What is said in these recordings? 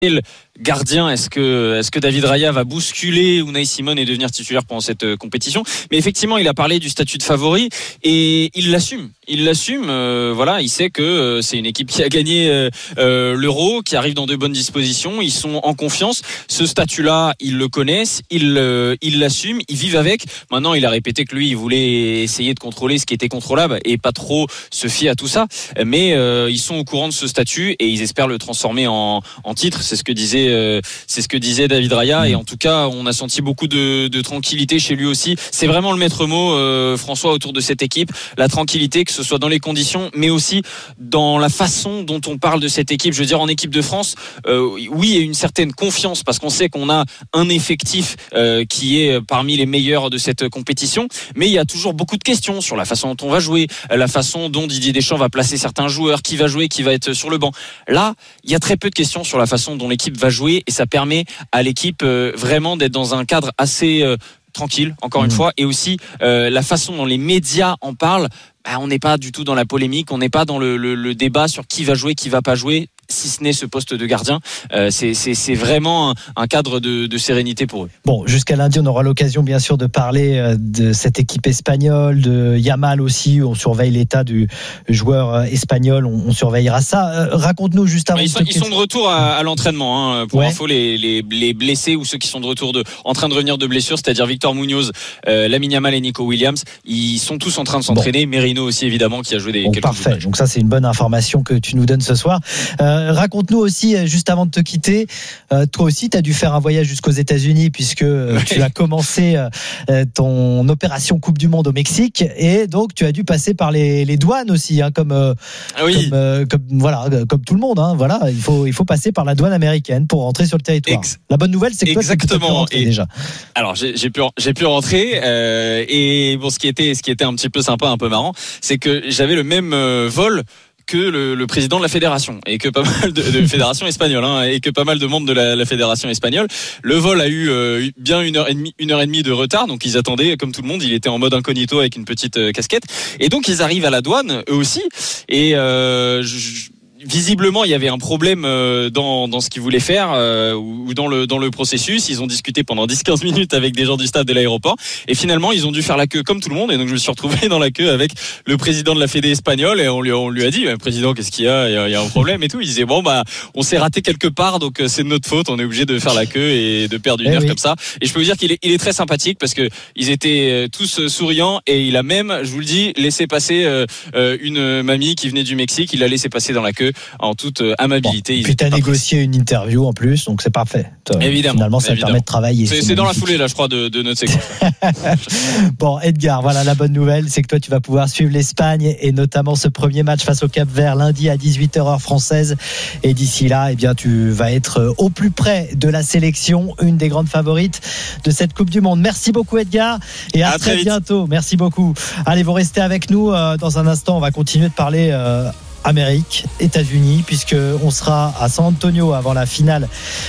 le gardien, est-ce que David Raya va bousculer Unai Simon et devenir titulaire pendant cette compétition? Mais effectivement, il a parlé du statut de favori et il l'assume. Voilà, il sait que c'est une équipe qui a gagné l'Euro, qui arrive dans de bonnes dispositions. Ils sont en confiance. Ce statut-là, ils le connaissent, ils l'assument, ils vivent avec. Maintenant, il a répété que lui, il voulait essayer de contrôler ce qui était contrôlable et pas trop se fier à tout ça. Mais ils sont au courant de ce statut et ils espèrent le transformer en titre. C'est ce que disait David Raya. Et en tout cas, on a senti beaucoup de tranquillité chez lui aussi. C'est vraiment le maître mot, François, autour de cette équipe. La tranquillité, que ce soit dans les conditions, mais aussi dans la façon dont on parle de cette équipe. Je veux dire, en équipe de France, oui, il y a une certaine confiance parce qu'on sait qu'on a un effectif qui est parmi les meilleurs de cette compétition. Mais il y a toujours beaucoup de questions sur la façon dont on va jouer, la façon dont Didier Deschamps va placer certains joueurs, qui va jouer, qui va être sur le banc. Là, il y a très peu de questions sur la façon dont l'équipe va jouer et ça permet à l'équipe vraiment d'être dans un cadre assez tranquille, encore une fois, et aussi la façon dont les médias en parlent. On n'est pas du tout dans la polémique, on n'est pas dans le débat sur qui va jouer, qui va pas jouer, si ce n'est ce poste de gardien. C'est vraiment un cadre de sérénité pour eux. Bon, jusqu'à lundi, on aura l'occasion bien sûr de parler de cette équipe espagnole, de Yamal aussi. On surveille l'état du joueur espagnol, on surveillera ça. Raconte-nous juste avant. Ils sont de retour à l'entraînement. Pour info, les blessés ou ceux qui sont de retour en train de revenir de blessure, c'est-à-dire Victor Munoz, Lamine Yamal et Nico Williams, ils sont tous en train de s'entraîner. Merino aussi évidemment qui a joué quelques parfait. Donc ça c'est une bonne information que tu nous donnes ce soir. Raconte-nous aussi juste avant de te quitter, toi aussi tu as dû faire un voyage jusqu'aux États-Unis puisque tu as commencé ton opération Coupe du Monde au Mexique et donc tu as dû passer par les douanes aussi comme tout le monde voilà, il faut passer par la douane américaine pour rentrer sur le territoire. La bonne nouvelle c'est que toi, tu peux rentrer déjà. Alors j'ai pu rentrer et bon ce qui était un petit peu sympa, un peu marrant, c'est que j'avais le même vol que le président de la fédération et que pas mal de fédération espagnole et que pas mal de membres de la fédération espagnole. Le vol a eu bien 1h30 de retard, donc ils attendaient comme tout le monde. Il était en mode incognito avec une petite casquette et donc ils arrivent à la douane eux aussi et visiblement, il y avait un problème dans ce qu'ils voulaient faire ou dans le processus. Ils ont discuté pendant 10-15 minutes avec des gens du stade de l'aéroport et finalement, ils ont dû faire la queue comme tout le monde. Et donc, je me suis retrouvé dans la queue avec le président de la fédé espagnole et on lui a dit, président, qu'est-ce qu'il y a? Il y a un problème et tout. Il disait, on s'est raté quelque part, donc c'est de notre faute. On est obligé de faire la queue et de perdre une heure comme ça. Et je peux vous dire qu'il est très sympathique parce que ils étaient tous souriants et il a même, je vous le dis, laissé passer une mamie qui venait du Mexique. Il l'a laissé passer dans la queue en toute amabilité. Puis tu as négocié une interview en plus, donc c'est parfait. Évidemment. Finalement, ça permet de travailler. C'est dans la foulée, là, je crois, de notre séquence. Bon, Edgar, voilà la bonne nouvelle, c'est que toi, tu vas pouvoir suivre l'Espagne et notamment ce premier match face au Cap-Vert lundi à 18h heure française. Et d'ici là, tu vas être au plus près de la sélection, une des grandes favorites de cette Coupe du Monde. Merci beaucoup, Edgar, et à très bientôt. Merci beaucoup. Allez, vous restez avec nous. Dans un instant, on va continuer de parler Amérique, États-Unis, puisque on sera à San Antonio avant la finale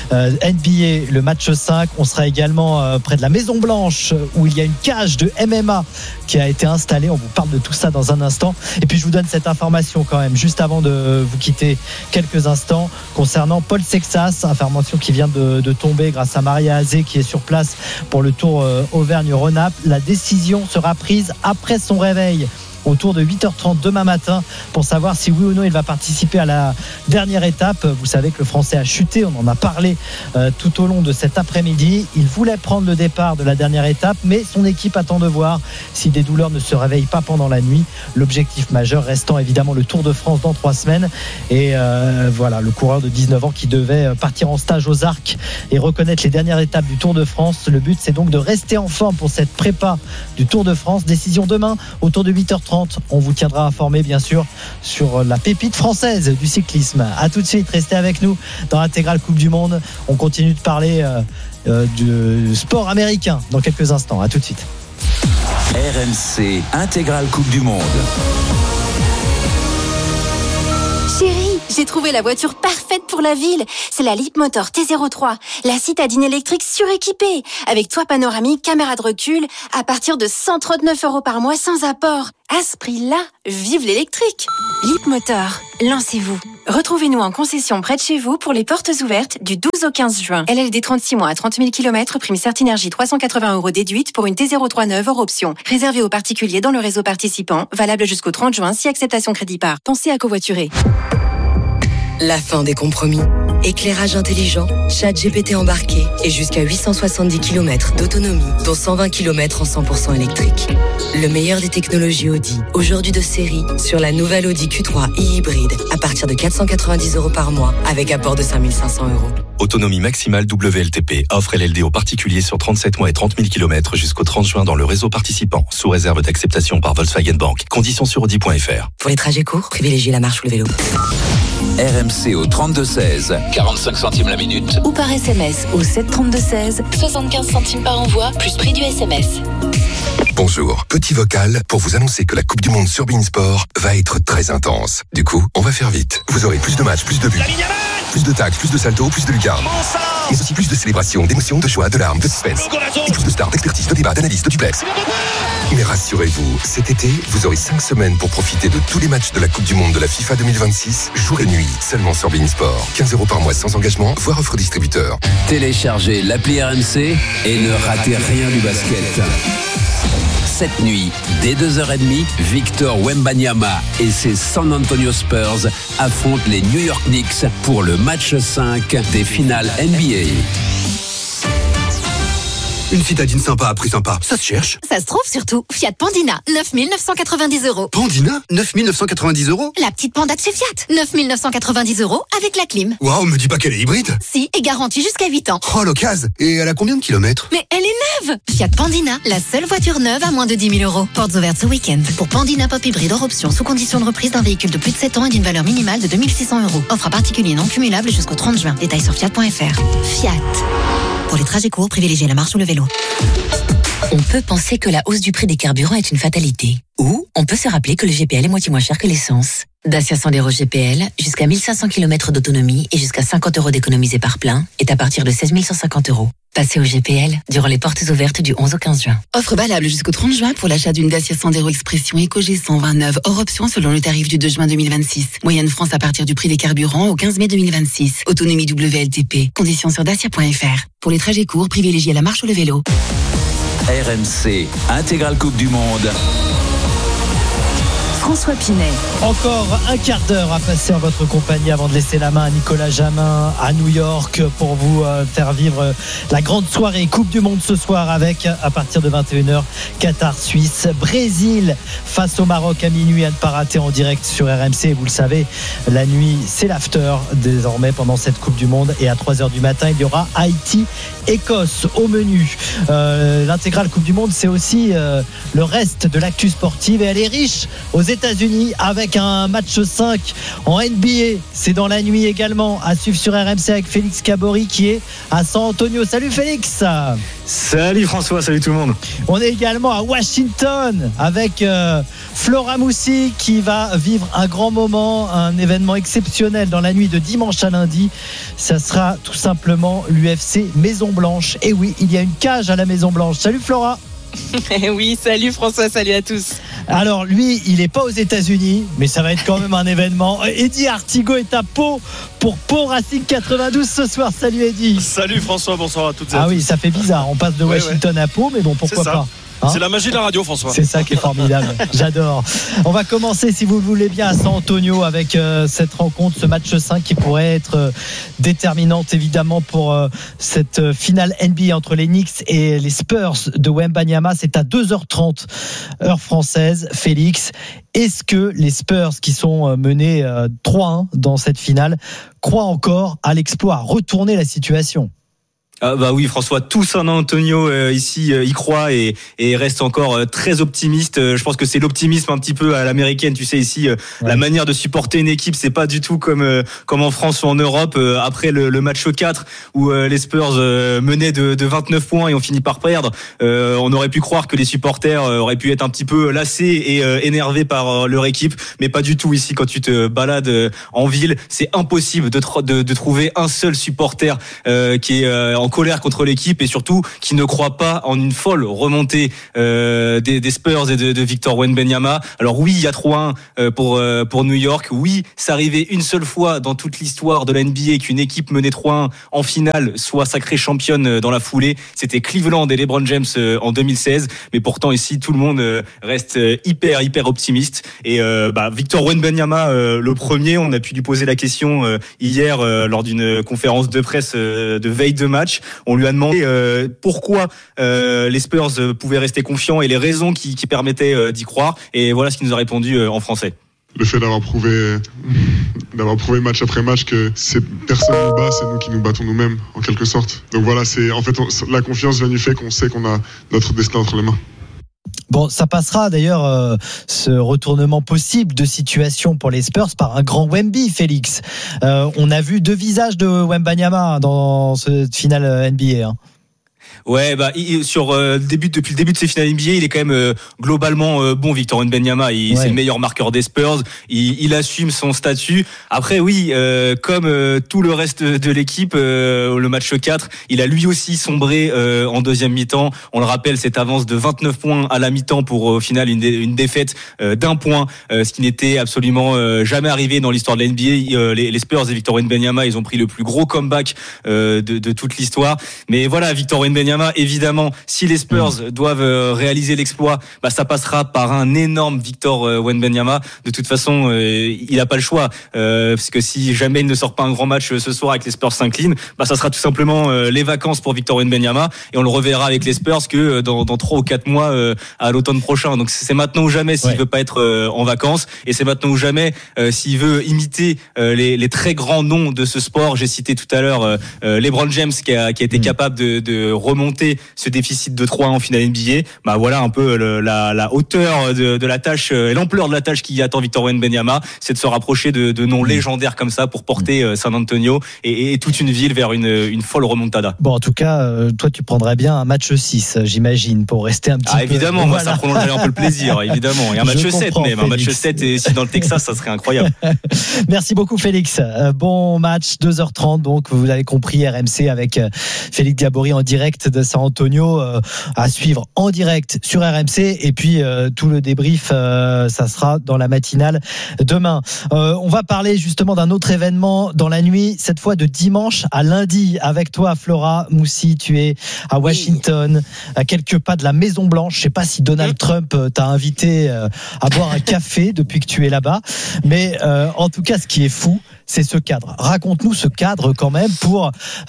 NBA, le match 5. On sera également près de la Maison Blanche où il y a une cage de MMA qui a été installée. On vous parle de tout ça dans un instant. Et puis je vous donne cette information quand même juste avant de vous quitter quelques instants concernant Paul Sexas, information qui vient de tomber grâce à Maria Azé qui est sur place pour le Tour Auvergne-Rhône-Alpes. La décision sera prise après son réveil autour de 8h30 demain matin pour savoir si oui ou non il va participer à la dernière étape. Vous savez que le Français a chuté, on en a parlé tout au long de cet après-midi. Il voulait prendre le départ de la dernière étape, mais son équipe attend de voir si des douleurs ne se réveillent pas pendant la nuit. L'objectif majeur restant évidemment le Tour de France dans 3 semaines. Et voilà, le coureur de 19 ans qui devait partir en stage aux Arcs et reconnaître les dernières étapes du Tour de France. Le but, c'est donc de rester en forme pour cette prépa du Tour de France. Décision demain autour de 8h30. On vous tiendra informé bien sûr sur la pépite française du cyclisme. A tout de suite, restez avec nous dans l'intégrale Coupe du Monde. On continue de parler du sport américain dans quelques instants. A tout de suite. RMC intégrale Coupe du Monde. Chérie, J'ai trouvé la voiture parfaite pour la ville. C'est la Leapmotor T03, la citadine électrique suréquipée, avec toit panoramique, caméra de recul, à partir de 139 € par mois sans apport. À ce prix-là, vive l'électrique! Leapmotor, lancez-vous. Retrouvez-nous en concession près de chez vous pour les portes ouvertes du 12 au 15 juin. LLD 36 mois à 30 000 km, prime Certinergie 380 € déduite pour une T03 neuve hors option. Réservé aux particuliers dans le réseau participant, valable jusqu'au 30 juin si acceptation crédit par. Pensez à covoiturer. La fin des compromis. Éclairage intelligent, ChatGPT embarqué et jusqu'à 870 km d'autonomie, dont 120 km en 100% électrique. Le meilleur des technologies Audi, aujourd'hui de série, sur la nouvelle Audi Q3 e-hybride, à partir de 490 € par mois, avec apport de 5 500 €. Autonomie maximale WLTP, offre LLD aux particuliers sur 37 mois et 30 000 km jusqu'au 30 juin dans le réseau participant, sous réserve d'acceptation par Volkswagen Bank. Conditions sur Audi.fr. Pour les trajets courts, privilégiez la marche ou le vélo. RMC au 32-16, 45 centimes la minute. Ou par SMS au 732-16, 75 centimes par envoi, plus prix du SMS. Bonjour, petit vocal pour vous annoncer que la Coupe du Monde sur beIN Sport va être très intense. Du coup, on va faire vite. Vous aurez plus de matchs, plus de buts, plus de tacs, plus de saltos, plus de lucarnes. Mais aussi plus de célébrations, d'émotions, de joie, de larmes, de suspense. Et plus de stars, d'expertise, de débats, d'analyses, de duplex. Mais rassurez-vous, cet été, vous aurez 5 semaines pour profiter de tous les matchs de la Coupe du Monde de la FIFA 2026, jour et nuit, seulement sur beIN Sport. 15 € par mois sans engagement, voire offre distributeur. Téléchargez l'appli RMC et ne ratez rien du basket. Cette nuit, dès 2h30, Victor Wembanyama et ses San Antonio Spurs affrontent les New York Knicks pour le match 5 des finales NBA. Une citadine sympa à prix sympa, ça se cherche. Ça se trouve surtout. Fiat Pandina, 9 990 €. Pandina, 9 990 €. La petite Panda de chez Fiat, 9 990 € avec la clim. Waouh, me dis pas qu'elle est hybride. Si, et garantie jusqu'à 8 ans. Oh, l'occasion. Et elle a combien de kilomètres? Mais elle est neuve! Fiat Pandina, la seule voiture neuve à moins de 10 000 €. Portes ouvertes ce week-end. Pour Pandina Pop hybride hors option, sous condition de reprise d'un véhicule de plus de 7 ans et d'une valeur minimale de 2 600 €. Offre à particulier non cumulable jusqu'au 30 juin. Détails sur fiat.fr. Fiat. Pour les trajets courts, privilégiez la marche ou le vélo. On peut penser que la hausse du prix des carburants est une fatalité. Ou on peut se rappeler que le GPL est moitié moins cher que l'essence. Dacia Sandero GPL, jusqu'à 1500 km d'autonomie et jusqu'à 50 € d'économisés par plein, est à partir de 16 150 €. Passez au GPL durant les portes ouvertes du 11 au 15 juin. Offre valable jusqu'au 30 juin pour l'achat d'une Dacia Sandero Expression EcoG 129 hors option selon le tarif du 2 juin 2026. Moyenne France à partir du prix des carburants au 15 mai 2026. Autonomie WLTP. Conditions sur dacia.fr. Pour les trajets courts, privilégiez la marche ou le vélo. RMC, intégrale Coupe du Monde. François Pinet. Encore un quart d'heure à passer en votre compagnie avant de laisser la main à Nicolas Jamin à New York pour vous faire vivre la grande soirée Coupe du Monde ce soir avec, à partir de 21h, Qatar-Suisse, Brésil face au Maroc à minuit, à ne pas rater en direct sur RMC. Vous le savez, la nuit, c'est l'after désormais pendant cette Coupe du Monde, et à 3h du matin, il y aura Haïti-Écosse au menu. L'intégrale Coupe du Monde, c'est aussi le reste de l'actu sportive, et elle est riche aux États-Unis avec un match 5 en NBA. C'est dans la nuit également, à suivre sur RMC avec Félix Cabori qui est à San Antonio. Salut Félix. Salut François, salut tout le monde. On est également à Washington avec Flora Moussi qui va vivre un grand moment, un événement exceptionnel dans la nuit de dimanche à lundi. Ça sera tout simplement l'UFC Maison Blanche. Et oui, il y a une cage à la Maison Blanche. Salut Flora. Oui, salut François, salut à tous. Alors lui, il n'est pas aux États-Unis, mais ça va être quand même un événement. Eddie Artigo est à Pau pour Pau Racing 92 ce soir. Salut Eddie. Salut François, bonsoir à toutes et à tous. Ah oui, ça fait bizarre. On passe de Washington à Pau, mais bon, pourquoi pas. C'est la magie de la radio, François. C'est ça qui est formidable. J'adore. On va commencer, si vous le voulez bien, à San Antonio avec cette rencontre, ce match 5 qui pourrait être déterminante évidemment pour cette finale NBA entre les Knicks et les Spurs de Wembanyama. C'est à 2h30 heure française. Félix, est-ce que les Spurs qui sont menés 3-1 dans cette finale croient encore à l'exploit, à retourner la situation ? Ah bah oui, François, tout San Antonio ici y croit et reste encore très optimiste. Je pense que c'est l'optimisme un petit peu à l'américaine. Tu sais, ici, la manière de supporter une équipe, c'est pas du tout comme en France ou en Europe. Après le match 4 où les Spurs menaient de 29 points et ont fini par perdre, on aurait pu croire que les supporters auraient pu être un petit peu lassés et énervés par leur équipe, mais pas du tout ici. Quand tu te balades en ville, c'est impossible de trouver un seul supporter qui est en colère contre l'équipe et surtout qui ne croit pas en une folle remontée des Spurs et de Victor Wembanyama. Alors oui, il y a 3-1 pour New York. Oui, c'est arrivé une seule fois dans toute l'histoire de la NBA qu'une équipe menée 3-1 en finale soit sacrée championne dans la foulée. C'était Cleveland et LeBron James en 2016. Mais pourtant ici, tout le monde reste hyper optimiste. Et Victor Wembanyama, le premier, on a pu lui poser la question hier lors d'une conférence de presse de veille de match. On lui a demandé pourquoi les Spurs pouvaient rester confiants et les raisons qui permettaient d'y croire. Et voilà ce qu'il nous a répondu en français. Le fait d'avoir prouvé match après match que personne nous bat, c'est nous qui nous battons nous-mêmes, en quelque sorte. Donc voilà, la confiance vient du fait qu'on sait qu'on a notre destin entre les mains. Bon, ça passera d'ailleurs ce retournement possible de situation pour les Spurs par un grand Wemby, Félix. On a vu deux visages de Wembanyama dans cette finale NBA. Ouais, depuis le début de ses finales NBA, il est quand même globalement bon, Victor Wembanyama. C'est le meilleur marqueur des Spurs. Il assume son statut. Après, oui, comme tout le reste de l'équipe, le match 4, il a lui aussi sombré en deuxième mi-temps. On le rappelle, cette avance de 29 points à la mi-temps pour au final une défaite d'un point, ce qui n'était absolument jamais arrivé dans l'histoire de la NBA. Les Spurs et Victor Wembanyama, ils ont pris le plus gros comeback de toute l'histoire. Mais voilà, Victor Wembanyama, évidemment, si les Spurs doivent réaliser l'exploit, ça passera par un énorme Victor Wembanyama. De toute façon, il n'a pas le choix, parce que si jamais il ne sort pas un grand match ce soir avec les Spurs s'inclinent, ça sera tout simplement les vacances pour Victor Wembanyama, et on le reverra avec les Spurs que dans 3 ou 4 mois à l'automne prochain. Donc c'est maintenant ou jamais s'il veut pas être en vacances, et c'est maintenant ou jamais s'il veut imiter les très grands noms de ce sport. J'ai cité tout à l'heure LeBron James qui a été capable de remonter ce déficit de 3 en finale NBA. Voilà un peu la hauteur de la tâche et l'ampleur de la tâche qui attend Victor Wembanyama, c'est de se rapprocher de noms légendaires comme ça pour porter San Antonio et toute une ville vers une folle remontada. Bon, en tout cas, toi tu prendrais bien un match 6, j'imagine, pour rester un petit peu. Évidemment, moi ça prolongerait un peu le plaisir, évidemment. Et un match 7 même, un match 7 et si dans le Texas, ça serait incroyable. Merci beaucoup Félix. Bon match, 2h30, donc vous l'avez compris, RMC avec Félix Gabory en direct de San Antonio, à suivre en direct sur RMC, et puis tout le débrief ça sera dans la matinale demain. On va parler justement d'un autre événement dans la nuit, cette fois de dimanche à lundi, avec toi Flora Moussi. Tu es à Washington, à quelques pas de la Maison Blanche. Je sais pas si Donald Trump t'a invité à boire un café depuis que tu es là-bas, mais en tout cas ce qui est fou, c'est ce cadre. Raconte-nous ce cadre quand même pour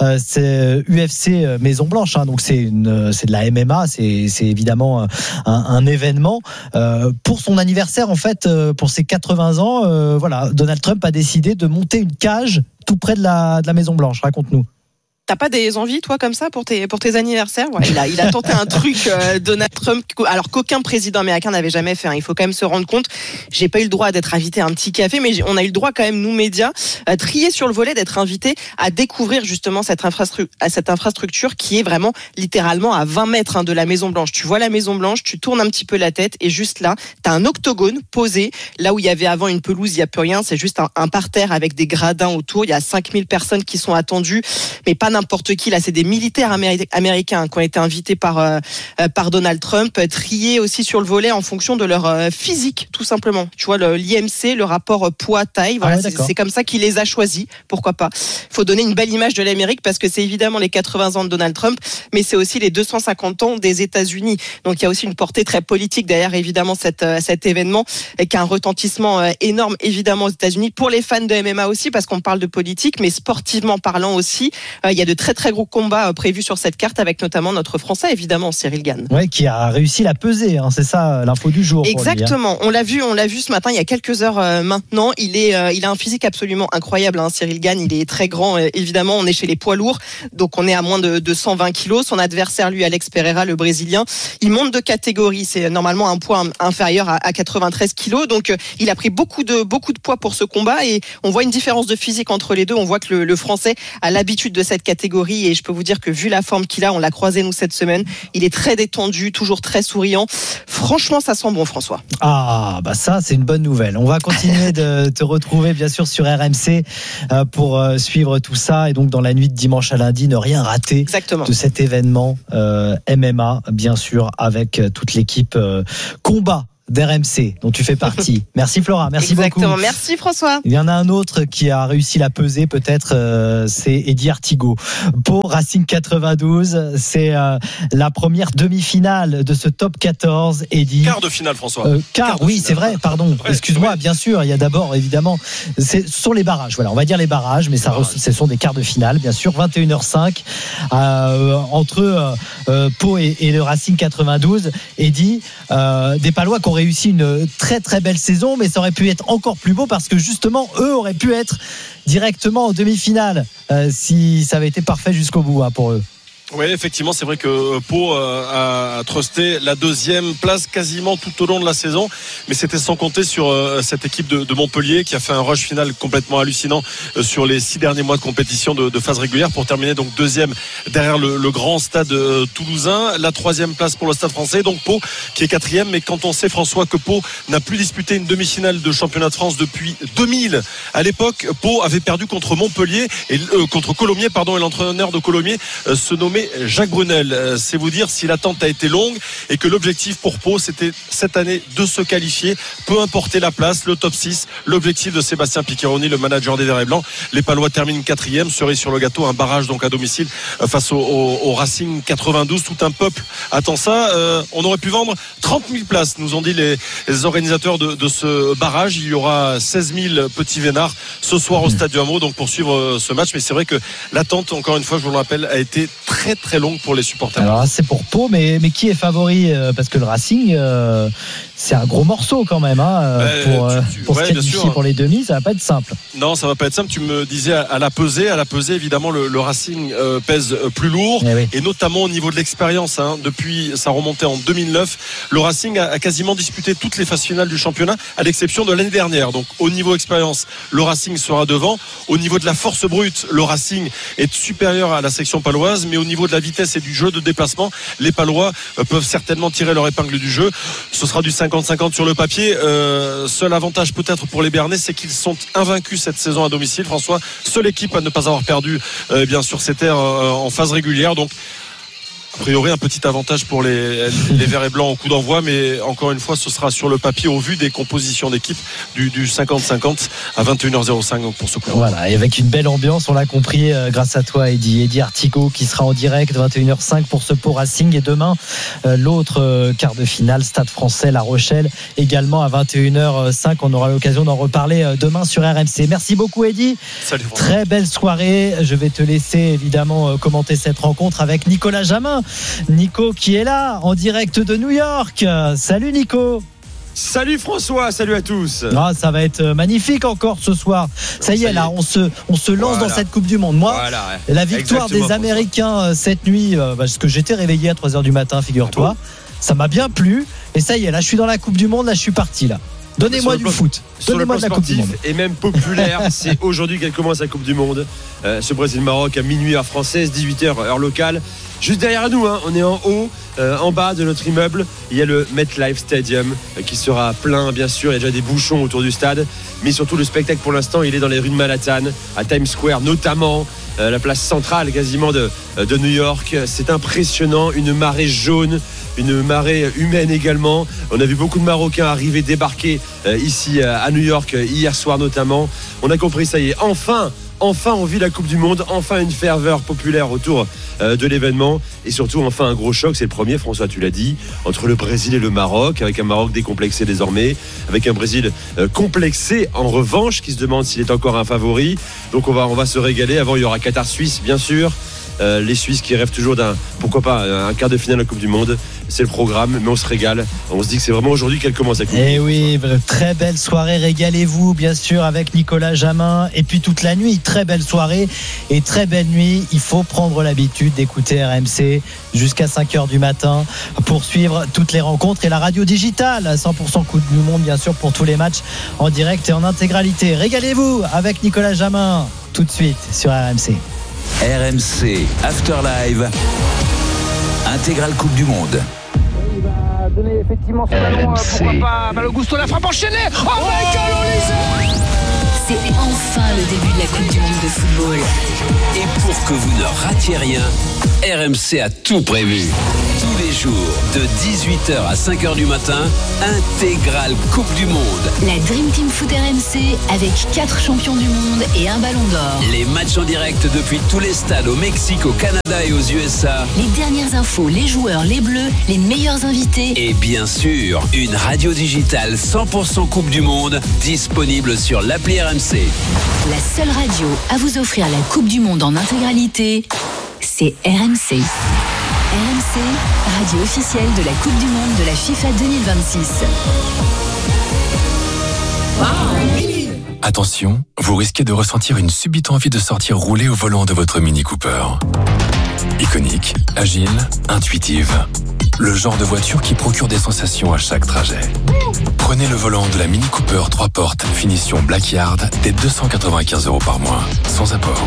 c'est UFC Maison Blanche, hein. Donc c'est de la MMA, c'est évidemment un événement pour son anniversaire en fait, pour ses 80 ans. Voilà, Donald Trump a décidé de monter une cage tout près de la Maison Blanche. Raconte-nous. T'as pas des envies, toi, comme ça, pour tes anniversaires? Ouais, il a tenté un truc, Donald Trump, alors qu'aucun président américain n'avait jamais fait. Il faut quand même se rendre compte. J'ai pas eu le droit d'être invité à un petit café, mais on a eu le droit quand même, nous médias, triés sur le volet, d'être invités à découvrir justement cette infrastructure qui est vraiment littéralement à 20 mètres de la Maison Blanche. Tu vois la Maison Blanche, tu tournes un petit peu la tête et juste là, t'as un octogone posé. Là où il y avait avant une pelouse, il y a plus rien. C'est juste un parterre avec des gradins autour. Il y a 5000 personnes qui sont attendues, mais pas n'importe qui. Là, c'est des militaires américains qui ont été invités par Donald Trump, triés aussi sur le volet en fonction de leur physique, tout simplement. Tu vois, l'IMC, le rapport poids-taille, voilà, c'est comme ça qu'il les a choisis. Pourquoi pas? Il faut donner une belle image de l'Amérique parce que c'est évidemment les 80 ans de Donald Trump, mais c'est aussi les 250 ans des États-Unis. Donc, il y a aussi une portée très politique derrière, évidemment, cet événement qui a un retentissement énorme, évidemment, aux États-Unis. Pour les fans de MMA aussi, parce qu'on parle de politique, mais sportivement parlant aussi, il y a a de très très gros combats prévus sur cette carte avec notamment notre Français évidemment Cyril Gane. Ouais, qui a réussi la pesée, hein, c'est ça l'info du jour. Exactement, on l'a vu ce matin il y a quelques heures maintenant. Il a un physique absolument incroyable, hein, Cyril Gane. Il est très grand, évidemment. On est chez les poids lourds, donc on est à moins de 120 kilos. Son adversaire, lui, Alex Pereira, le Brésilien, il monte de catégorie. C'est normalement un poids inférieur à 93 kilos, donc il a pris beaucoup de poids pour ce combat et on voit une différence de physique entre les deux. On voit que le Français a l'habitude de cette catégorie et je peux vous dire que vu la forme qu'il a, on l'a croisé nous cette semaine. Il est très détendu, toujours très souriant. Franchement, ça sent bon, François. Ah, bah ça, c'est une bonne nouvelle. On va continuer de te retrouver, bien sûr, sur RMC pour suivre tout ça. Et donc, dans la nuit de dimanche à lundi, ne rien rater Exactement. de cet événement MMA, bien sûr, avec toute l'équipe combat d'RMC dont tu fais partie. Merci Flora, merci Exactement. beaucoup. Merci François. Il y en a un autre qui a réussi la pesée peut-être, c'est Eddy Artigo. Pour Racing 92, c'est la première demi-finale de ce top 14. Eddy. Quart de finale François. Oui, c'est vrai, pardon. Excuse-moi, bien sûr, il y a d'abord évidemment, ce sont les barrages. Voilà, on va dire les barrages, mais ce sont des quarts de finale, bien sûr. 21h05 entre Pau et le Racing 92. Eddy, des Palois qui ont réussi une très très belle saison, mais ça aurait pu être encore plus beau parce que justement eux auraient pu être directement en demi-finale si ça avait été parfait jusqu'au bout, hein, pour eux. Oui, effectivement, c'est vrai que Pau a trusté la deuxième place quasiment tout au long de la saison, mais c'était sans compter sur cette équipe de Montpellier qui a fait un rush final complètement hallucinant sur les 6 derniers mois de compétition de phase régulière pour terminer donc deuxième derrière le grand stade toulousain. La 3e place pour le Stade Français, donc Pau qui est 4e, mais quand on sait, François, que Pau n'a plus disputé une demi-finale de championnat de France depuis 2000. À l'époque, Pau avait perdu contre Montpellier et contre Colomiers, et l'entraîneur de Colomiers se nommait Jacques Brunel. C'est vous dire si l'attente a été longue et que l'objectif pour Pau, c'était cette année de se qualifier, peu importe la place, le top 6, l'objectif de Sébastien Piccheroni, le manager des Verts et Blancs. Les Palois terminent 4e, cerise sur le gâteau, un barrage donc à domicile face au Racing 92. Tout un peuple attend ça. On aurait pu vendre 30 000 places, nous ont dit les organisateurs de ce barrage. Il y aura 16 000 petits vénards ce soir au Stade du Hameau, donc pour suivre ce match. Mais c'est vrai que l'attente, encore une fois, je vous le rappelle, a été très très longue pour les supporters. Alors c'est pour Pau, mais qui est favori parce que le Racing, c'est un gros morceau quand même, hein, pour se qualifier pour les demi, ça va pas être simple. Non, ça va pas être simple. Tu me disais à la pesée évidemment le Racing pèse plus lourd, et notamment au niveau de l'expérience, hein. Depuis sa remontée en 2009, le Racing a quasiment disputé toutes les phases finales du championnat à l'exception de l'année dernière. Donc au niveau expérience, le Racing sera devant. Au niveau de la force brute, le Racing est supérieur à la section paloise, mais au niveau de la vitesse et du jeu de déplacement, les Palois peuvent certainement tirer leur épingle du jeu. Ce sera du 50-50 sur le papier. Seul avantage peut-être pour les Bernais, c'est qu'ils sont invaincus cette saison à domicile, François. Seule équipe à ne pas avoir perdu bien sûr ces terres en phase régulière. Donc a priori un petit avantage pour les Verts et Blancs au coup d'envoi, mais encore une fois ce sera sur le papier au vu des compositions d'équipe du 50-50 à 21h05 pour ce coup. Voilà, et avec une belle ambiance, on l'a compris grâce à toi Eddy Artigo qui sera en direct 21h05 pour ce Pau Racing, et demain l'autre quart de finale Stade Français La Rochelle également à 21h05. On aura l'occasion d'en reparler demain sur RMC. Merci beaucoup Eddy. Salut. Très belle soirée. Je vais te laisser évidemment commenter cette rencontre avec Nicolas Jamin. Nico qui est là en direct de New York. Salut Nico. Salut François, salut à tous. Ça va être magnifique encore ce soir. Ça y est, là, on se lance dans cette Coupe du Monde. Moi, la victoire des Américains cette nuit, parce que j'étais réveillé à 3h du matin, figure-toi, ça m'a bien plu. Et ça y est, là, je suis dans la Coupe du Monde, là, je suis parti là. Donnez-moi du foot. Donnez-moi de la Coupe du Monde. Et même populaire, c'est aujourd'hui qu'elle commence la Coupe du Monde. Ce Brésil-Maroc à minuit heure française, 18h heure locale. Juste derrière nous, hein, on est en haut, en bas de notre immeuble. Il y a le MetLife Stadium qui sera plein, bien sûr. Il y a déjà des bouchons autour du stade. Mais surtout, le spectacle pour l'instant, il est dans les rues de Manhattan, à Times Square notamment. La place centrale quasiment de New York. C'est impressionnant, une marée jaune, une marée humaine également. On a vu beaucoup de Marocains arriver, débarquer ici à New York hier soir notamment. On a compris, ça y est, enfin on vit la Coupe du Monde, enfin une ferveur populaire autour de l'événement, et surtout enfin un gros choc, c'est le premier, François, tu l'as dit, entre le Brésil et le Maroc, avec un Maroc décomplexé désormais, avec un Brésil complexé en revanche, qui se demande s'il est encore un favori. Donc on va se régaler. Avant il y aura Qatar-Suisse bien sûr, Les Suisses qui rêvent toujours pourquoi pas, un quart de finale de la Coupe du Monde. C'est le programme, mais on se régale. On se dit que c'est vraiment aujourd'hui qu'elle commence à couper. Et oui, très belle soirée. Régalez-vous, bien sûr, avec Nicolas Jamin. Et puis toute la nuit, très belle soirée et très belle nuit. Il faut prendre l'habitude d'écouter RMC jusqu'à 5h du matin pour suivre toutes les rencontres et la radio digitale à 100% Coupe du Monde, bien sûr, pour tous les matchs en direct et en intégralité. Régalez-vous avec Nicolas Jamin tout de suite sur RMC. RMC After Live, intégrale Coupe du Monde. Il va donner effectivement ce ballon, pourquoi pas Malo Gusto, la frappe enchaînée. Oh Michael Olise. C'est enfin le début de la Coupe du Monde de football. Et pour que vous ne ratiez rien, RMC a tout prévu. Tous les jours, de 18h à 5h du matin, intégrale Coupe du Monde. La Dream Team Foot RMC avec 4 champions du monde et un ballon d'or. Les matchs en direct depuis tous les stades au Mexique, au Canada et aux USA. Les dernières infos, les joueurs, les bleus, les meilleurs invités. Et bien sûr, une radio digitale 100% Coupe du Monde disponible sur l'appli RMC. La seule radio à vous offrir la Coupe du Monde en intégralité, c'est RMC. RMC, radio officielle de la Coupe du Monde de la FIFA 2026. Attention, vous risquez de ressentir une subite envie de sortir rouler au volant de votre Mini Cooper. Iconique, agile, intuitive. Le genre de voiture qui procure des sensations à chaque trajet. Prenez le volant de la Mini Cooper 3 portes, finition Blackyard, dès 295 € par mois, sans apport.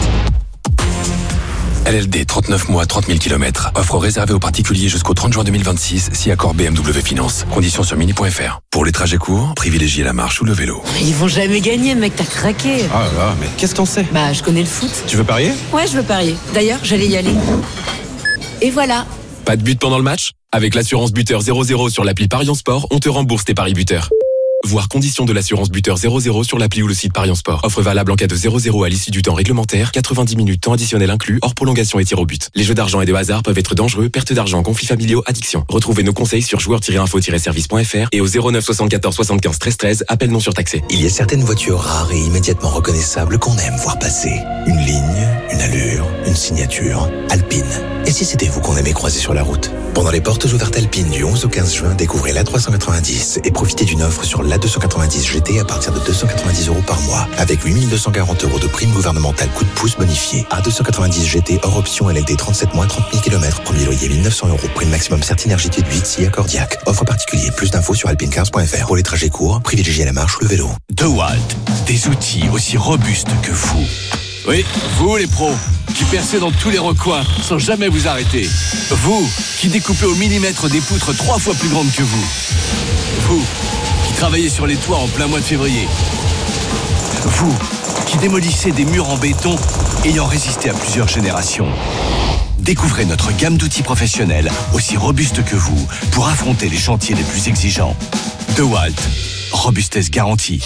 LLD 39 mois, 30 000 km. Offre réservée aux particuliers jusqu'au 30 juin 2026, si accord BMW Finance. Conditions sur mini.fr. Pour les trajets courts, privilégiez la marche ou le vélo. Ils vont jamais gagner, mec, t'as craqué. Ah là, mais qu'est-ce que t'en sais? Bah, je connais le foot. Tu veux parier? Ouais, je veux parier. D'ailleurs, j'allais y aller. Et voilà. Pas de but pendant le match? Avec l'assurance buteur 00 sur l'appli Parion Sport, on te rembourse tes paris buteurs. Voir conditions de l'assurance buteur 00 sur l'appli ou le site Parion Sport. Offre valable en cas de 0-0 à l'issue du temps réglementaire, 90 minutes temps additionnel inclus, hors prolongation et tir au but. Les jeux d'argent et de hasard peuvent être dangereux, perte d'argent, conflits familiaux, addiction. Retrouvez nos conseils sur joueurs-info-service.fr et au 09 74 75 13 13, appel non surtaxé. Il y a certaines voitures rares et immédiatement reconnaissables qu'on aime voir passer. Une ligne, une allure, une signature. Alpine. Et si c'était vous qu'on aimait croiser sur la route? Pendant les portes ouvertes Alpine du 11 au 15 juin, découvrez l'A390 et profitez d'une offre sur l'A290 GT à partir de 290 € par mois, avec 8 240 € de prime gouvernementale coup de pouce bonifié. A290 GT hors option LLD 37 mois, 30 000 km, premier loyer 1 900 €, prime maximum Certinergie T8 si accordiaque. Offre particulier, plus d'infos sur alpinecars.fr. Pour les trajets courts, privilégiez la marche ou le vélo. DeWalt, des outils aussi robustes que vous. Oui, vous les pros, qui percez dans tous les recoins sans jamais vous arrêter. Vous, qui découpez au millimètre des poutres 3 fois plus grandes que vous. Vous, qui travaillez sur les toits en plein mois de février. Vous, qui démolissez des murs en béton ayant résisté à plusieurs générations. Découvrez notre gamme d'outils professionnels aussi robustes que vous pour affronter les chantiers les plus exigeants. DeWalt, robustesse garantie.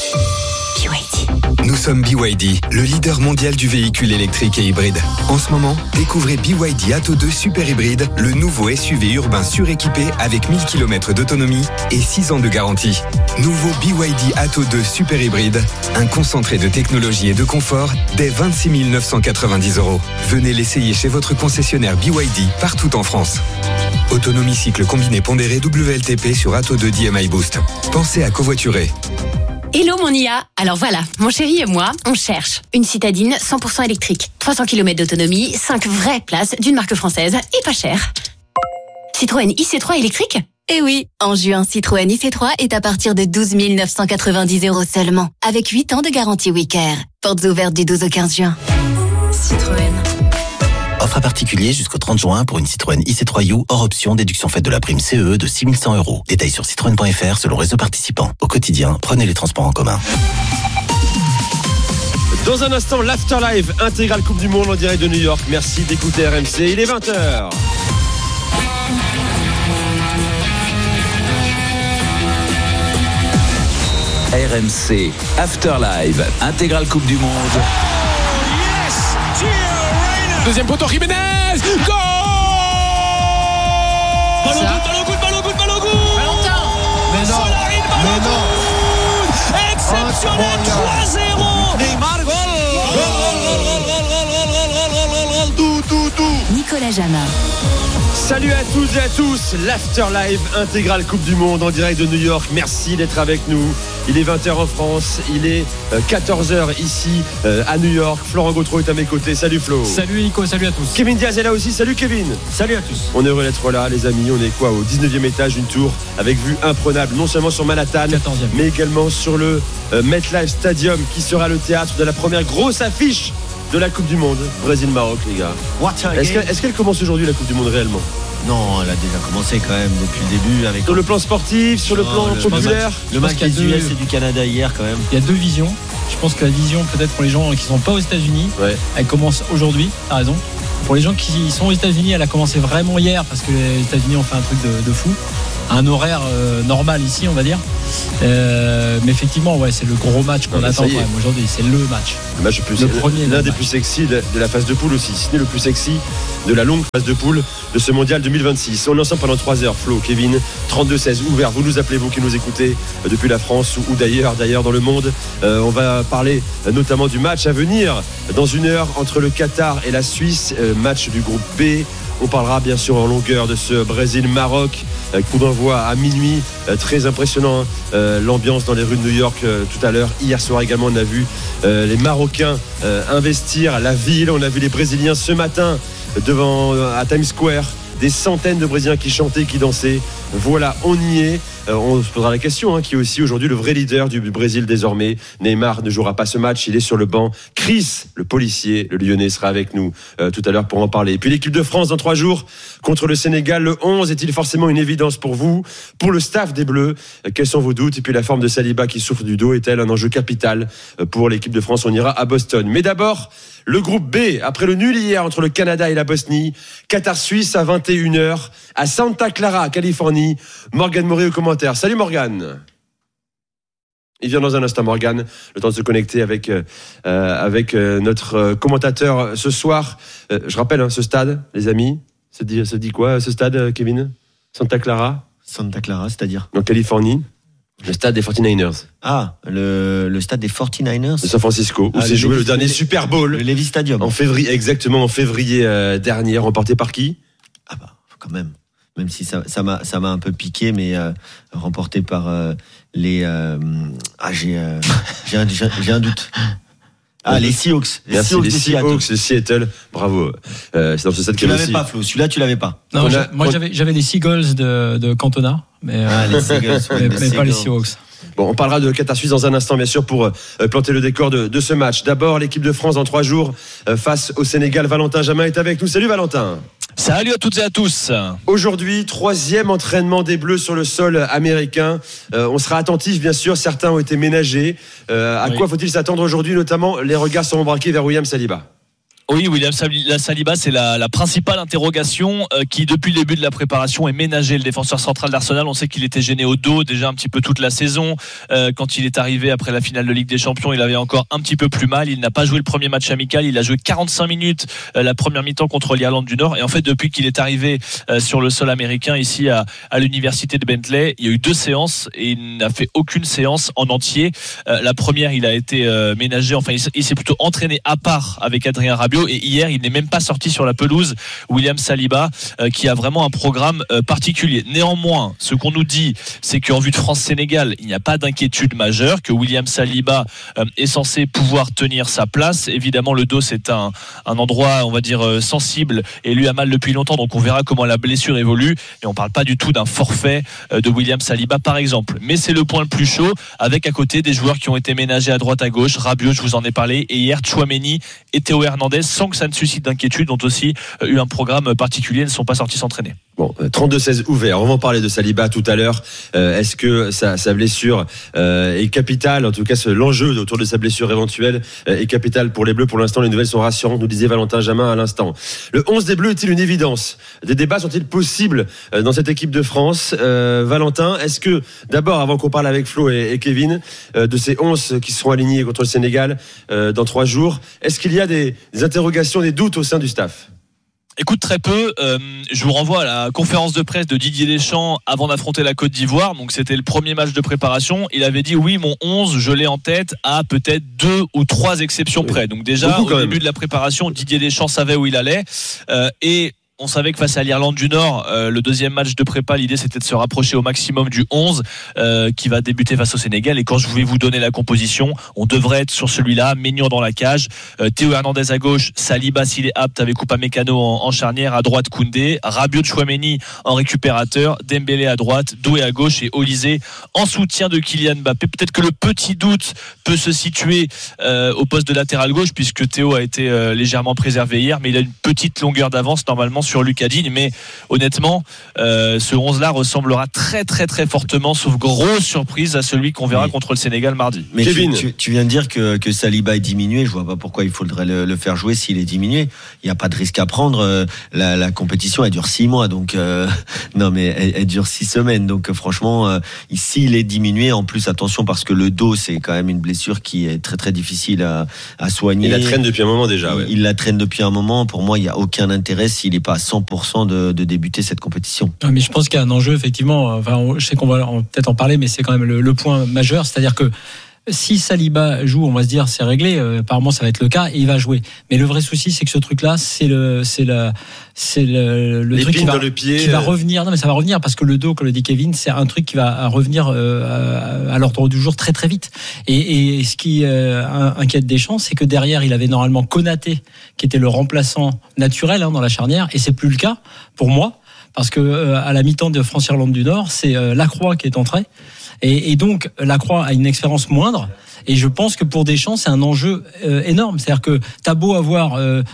Nous sommes BYD, le leader mondial du véhicule électrique et hybride. En ce moment, découvrez BYD Atto 2 Super Hybride, le nouveau SUV urbain suréquipé avec 1000 km d'autonomie et 6 ans de garantie. Nouveau BYD Atto 2 Super Hybride, un concentré de technologie et de confort dès 26 990 €. Venez l'essayer chez votre concessionnaire BYD partout en France. Autonomie cycle combiné pondéré WLTP sur Atto 2 DMI Boost. Pensez à covoiturer. Hello mon IA. Alors voilà, mon chéri et moi, on cherche une citadine 100% électrique, 300 km d'autonomie, 5 vraies places d'une marque française et pas cher. Citroën IC3 électrique? Eh oui, en juin, Citroën IC3 est à partir de 12 990 € seulement, avec 8 ans de garantie Wicker. Portes ouvertes du 12 au 15 juin. Citroën. Offre à particulier jusqu'au 30 juin pour une Citroën IC3U hors option, déduction faite de la prime CE de 6 100 €. Détails sur citroën.fr selon réseau participant. Au quotidien, prenez les transports en commun. Dans un instant, l'Afterlive, intégrale Coupe du Monde en direct de New York. Merci d'écouter RMC, il est 20h. RMC Afterlive, intégrale Coupe du Monde. Deuxième poteau, Jiménez. Goal. Ballon good. Valentin. Mais non. Exceptionnel 3-0. Neymar, goal. Nicolas Jamin. Salut à toutes et à tous, l'Afterlive intégrale Coupe du Monde en direct de New York. Merci d'être avec nous. Il est 20h en France, il est 14h ici à New York. Florent Gautreau est à mes côtés. Salut Flo. Salut Nico, salut à tous. Kevin Diaz est là aussi. Salut Kevin. Salut à tous. On est heureux d'être là les amis. On est quoi au 19e étage, une tour avec vue imprenable, non seulement sur Manhattan, 14e. Mais également sur le MetLife Stadium qui sera le théâtre de la première grosse affiche de la Coupe du Monde, Brésil-Maroc les gars. Est-ce qu'elle commence aujourd'hui la Coupe du Monde réellement ? Non, elle a déjà commencé quand même depuis le début. Avec sur le plan sportif, sur le plan populaire. Le match des US et du Canada hier quand même. Il y a deux visions. Je pense que la vision peut-être pour les gens qui ne sont pas aux États-Unis, elle commence aujourd'hui, t'as raison. Pour les gens qui sont aux États-Unis, elle a commencé vraiment hier parce que les États-Unis ont fait un truc de fou. Un horaire normal ici, on va dire. Mais effectivement, c'est le gros match qu'on attend quand même aujourd'hui. C'est le match. Le match l'un des plus sexy de la phase de poule aussi. Si ce n'est le plus sexy de la longue phase de poule de ce mondial 2026. On est ensemble pendant 3 heures. Flo, Kevin, 32-16 ouvert. Vous nous appelez, vous qui nous écoutez depuis la France ou d'ailleurs dans le monde. On va parler notamment du match à venir dans une heure entre le Qatar et la Suisse. Match du groupe B. On parlera bien sûr en longueur de ce Brésil-Maroc, coup d'envoi à minuit, très impressionnant, l'ambiance dans les rues de New York tout à l'heure. Hier soir également on a vu les Marocains investir la ville, on a vu les Brésiliens ce matin à Times Square, des centaines de Brésiliens qui chantaient, qui dansaient. Voilà, on y est. On se posera la question, qui est aussi aujourd'hui le vrai leader du Brésil désormais. Neymar ne jouera pas ce match, il est sur le banc. Chris, le policier, le Lyonnais, sera avec nous tout à l'heure pour en parler. Et puis l'équipe de France dans 3 jours contre le Sénégal. Le 11 est-il forcément une évidence pour vous, pour le staff des Bleus? Quels sont vos doutes? Et puis la forme de Saliba qui souffre du dos est-elle un enjeu capital pour l'équipe de France? On ira à Boston. Mais d'abord, le groupe B, après le nul hier entre le Canada et la Bosnie. Qatar-Suisse à 21h à Santa Clara, Californie. Morgane Maury au commentaire. Salut Morgane. Il vient dans un instant Morgane, le temps de se connecter avec notre commentateur ce soir. Je rappelle ce stade, les amis. Ça dit quoi ce stade, Kevin? Santa Clara, c'est-à-dire en Californie. Le stade des 49ers. Ah, le stade des 49ers de San Francisco, où s'est joué le dernier Super Bowl. Le Levi Stadium. En février dernier, remporté par qui? Ah bah, quand même. Même si ça m'a un peu piqué, mais remporté par les... j'ai un doute. Les Seahawks. Les Seahawks de Seattle. Bravo. C'est dans ce stade tu l'avais pas, Flo. Celui-là, tu l'avais pas. Non, moi, j'avais les Seagulls de Cantona, mais les Seagulls, mais pas les Seahawks. Bon, on parlera de Qatar-Suisse dans un instant, bien sûr, pour planter le décor de ce match. D'abord, l'équipe de France dans 3 jours face au Sénégal. Valentin Jamin est avec nous. Salut Valentin. Salut à toutes et à tous. Aujourd'hui, 3e entraînement des Bleus sur le sol américain. On sera attentif, bien sûr. Certains ont été ménagés. Quoi faut-il s'attendre aujourd'hui? Notamment, les regards seront braqués vers William Saliba. Oui, William Saliba, c'est la principale interrogation qui, depuis le début de la préparation, est ménagé. Le défenseur central d'Arsenal, on sait qu'il était gêné au dos déjà un petit peu toute la saison. Quand il est arrivé après la finale de Ligue des Champions, il avait encore un petit peu plus mal. Il n'a pas joué le premier match amical. Il a joué 45 minutes la première mi-temps contre l'Irlande du Nord. Et en fait, depuis qu'il est arrivé sur le sol américain, ici à l'université de Bentley, il y a eu 2 séances et il n'a fait aucune séance en entier. La première, il a été ménagé. Enfin, il s'est plutôt entraîné à part avec Adrien Rabiot. Et hier, il n'est même pas sorti sur la pelouse, William Saliba, qui a vraiment un programme particulier. Néanmoins, ce qu'on nous dit, c'est qu'en vue de France-Sénégal, il n'y a pas d'inquiétude majeure, que William Saliba est censé pouvoir tenir sa place. Évidemment, le dos, c'est un endroit, on va dire, sensible, et lui a mal depuis longtemps, donc on verra comment la blessure évolue. Et on ne parle pas du tout d'un forfait de William Saliba, par exemple. Mais c'est le point le plus chaud, avec à côté des joueurs qui ont été ménagés à droite, à gauche. Rabiot, je vous en ai parlé, et hier, Tchouaméni et Théo Hernandez, sans que ça ne suscite d'inquiétude, ont aussi eu un programme particulier, ne sont pas sortis s'entraîner. Bon, 32-16 ouvert. On va en parler de Saliba tout à l'heure. Est-ce que sa blessure est capitale? En tout cas, l'enjeu autour de sa blessure éventuelle est capital pour les Bleus. Pour l'instant, les nouvelles sont rassurantes, nous disait Valentin Jamin à l'instant. Le 11 des Bleus est-il une évidence? Des débats sont-ils possibles dans cette équipe de France? Valentin, est-ce que, d'abord, avant qu'on parle avec Flo et Kevin, de ces 11 qui seront alignés contre le Sénégal dans 3 jours, est-ce qu'il y a des interrogations, des doutes au sein du staff? Écoute, très peu. Je vous renvoie à la conférence de presse de Didier Deschamps avant d'affronter la Côte d'Ivoire. Donc c'était le premier match de préparation. Il avait dit oui, mon 11, je l'ai en tête à peut-être 2 ou 3 exceptions près. Donc déjà, au début de la préparation, Didier Deschamps savait où il allait. Et on savait que face à l'Irlande du Nord, le deuxième match de prépa, l'idée c'était de se rapprocher au maximum du 11 qui va débuter face au Sénégal. Et quand je vais vous donner la composition, on devrait être sur celui-là. Maignan dans la cage, Théo Hernandez à gauche, Saliba s'il est apte avec Upamecano en charnière, à droite Koundé, Rabiot, Chouameni en récupérateur, Dembélé à droite, Doué à gauche et Olysée en soutien de Kylian Mbappé. Peut-être que le petit doute peut se situer au poste de latéral gauche, puisque Théo a été légèrement préservé hier, mais il a une petite longueur d'avance normalement sur Lucas Digne. Mais honnêtement, ce 11-là ressemblera très très très fortement, sauf grosse surprise, à celui qu'on verra contre le Sénégal mardi. Mais tu viens de dire que Saliba est diminué. Je vois pas pourquoi il faudrait le faire jouer s'il est diminué. Il n'y a pas de risque à prendre. La compétition elle dure 6 mois, donc non mais elle dure 6 semaines. Donc franchement, s'il est diminué, en plus attention parce que le dos c'est quand même une blessure qui est très très difficile à soigner. Il la traîne depuis un moment déjà. Ouais. Il la traîne depuis un moment. Pour moi, il n'y a aucun intérêt s'il n'est pas à 100% de débuter cette compétition. Mais je pense qu'il y a un enjeu effectivement. Enfin, je sais qu'on va peut-être en parler, mais c'est quand même le point majeur, c'est-à-dire que si Saliba joue, on va se dire c'est réglé. Apparemment, ça va être le cas et il va jouer. Mais le vrai souci, c'est que ce truc-là, c'est le truc qui va revenir. Non, mais ça va revenir parce que le dos, comme le dit Kevin, c'est un truc qui va revenir à l'ordre du jour très très vite. Et ce qui inquiète Deschamps, c'est que derrière, il avait normalement Konaté, qui était le remplaçant naturel dans la charnière, et c'est plus le cas pour moi. Parce que à la mi-temps de France-Irlande du Nord, c'est Lacroix qui est entré. Et donc, Lacroix a une expérience moindre. Et je pense que pour Deschamps, c'est un enjeu énorme. C'est-à-dire que t'as beau avoir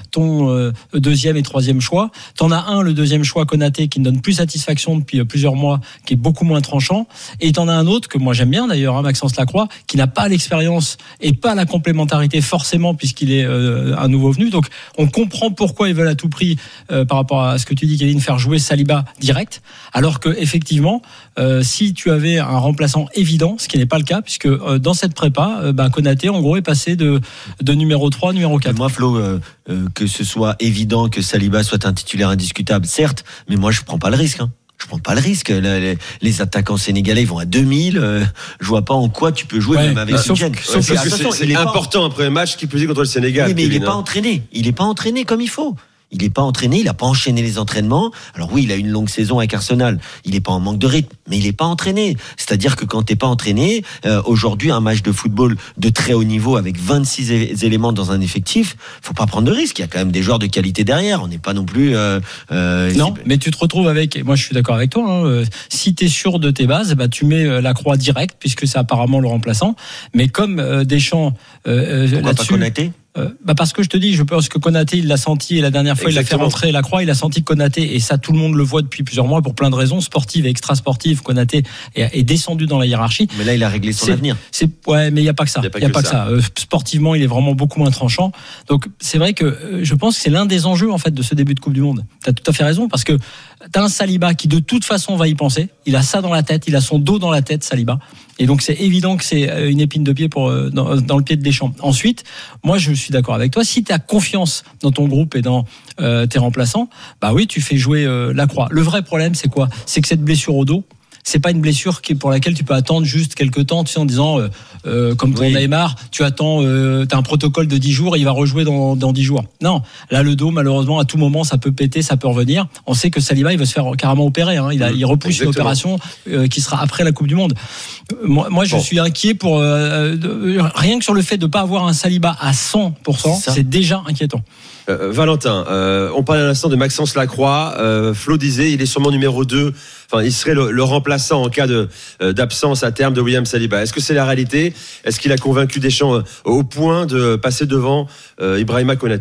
ton deuxième et troisième choix, t'en as un, le deuxième choix, Konaté, qui ne donne plus satisfaction depuis plusieurs mois, qui est beaucoup moins tranchant. Et t'en as un autre, que moi j'aime bien d'ailleurs, Maxence Lacroix, qui n'a pas l'expérience et pas la complémentarité forcément, puisqu'il est un nouveau venu. Donc, on comprend pourquoi ils veulent à tout prix, par rapport à ce que tu dis, Kevin, faire jouer Saliba direct. Alors que, effectivement, si tu avais un remplaçant évident, ce qui n'est pas le cas, puisque dans cette prépa, Konaté en gros est passé de numéro 3 à numéro 4. Moi Flo, que ce soit évident que Saliba soit un titulaire indiscutable, certes, mais moi je prends pas le risque. Je prends pas le risque. Les attaquants sénégalais ils vont à 2000. Je vois pas en quoi tu peux jouer même avec Sofiane. Sauf que c'est important un premier match qui peut dire contre le Sénégal. Oui, mais il est pas entraîné. Il est pas entraîné comme il faut. Il n'est pas entraîné, il n'a pas enchaîné les entraînements. Alors oui, il a une longue saison avec Arsenal. Il n'est pas en manque de rythme, mais il n'est pas entraîné. C'est-à-dire que quand t'es pas entraîné, aujourd'hui, un match de football de très haut niveau avec 26 éléments dans un effectif, faut pas prendre de risque. Il y a quand même des joueurs de qualité derrière. On n'est pas non plus. Non, mais tu te retrouves avec. Et moi, je suis d'accord avec toi. Si t'es sûr de tes bases, tu mets Lacroix direct puisque c'est apparemment le remplaçant. Mais comme Deschamps pourquoi pas Konaté? Parce que je te dis, je pense que Konaté il l'a senti et la dernière fois il a fait rentrer Lacroix, il a senti Konaté et ça tout le monde le voit depuis plusieurs mois pour plein de raisons sportives et extra-sportives. Konaté est descendu dans la hiérarchie. Mais là il a réglé son avenir. Ouais, mais il y a pas que ça. Il y a pas que ça. Sportivement, il est vraiment beaucoup moins tranchant. Donc c'est vrai que je pense que c'est l'un des enjeux en fait de ce début de Coupe du Monde. T'as tout à fait raison parce que t'as un Saliba qui de toute façon va y penser. Il a ça dans la tête, il a son dos dans la tête, Saliba. Et donc c'est évident que c'est une épine de pied dans le pied de Deschamps. Ensuite, moi je suis d'accord avec toi. Si tu as confiance dans ton groupe et dans tes remplaçants, oui, tu fais jouer Lacroix. Le vrai problème, c'est quoi ? C'est que cette blessure au dos, c'est pas une blessure pour laquelle tu peux attendre juste quelques temps, tu sais, en disant comme ton Neymar, tu attends, t'as un protocole de 10 jours et il va rejouer dans 10 jours. Non, là le dos malheureusement à tout moment ça peut péter, ça peut revenir. On sait que Saliba il va se faire carrément opérer, il repousse une opération qui sera après la Coupe du Monde. Moi je suis inquiet pour rien que sur le fait de pas avoir un Saliba à 100%, c'est déjà inquiétant. Valentin, on parlait à l'instant de Maxence Lacroix. Flo disait, il est sûrement numéro 2. Enfin, il serait le remplaçant en cas d'absence à terme de William Saliba. Est-ce que c'est la réalité ? Est-ce qu'il a convaincu Deschamps au point de passer devant Ibrahima Konaté ?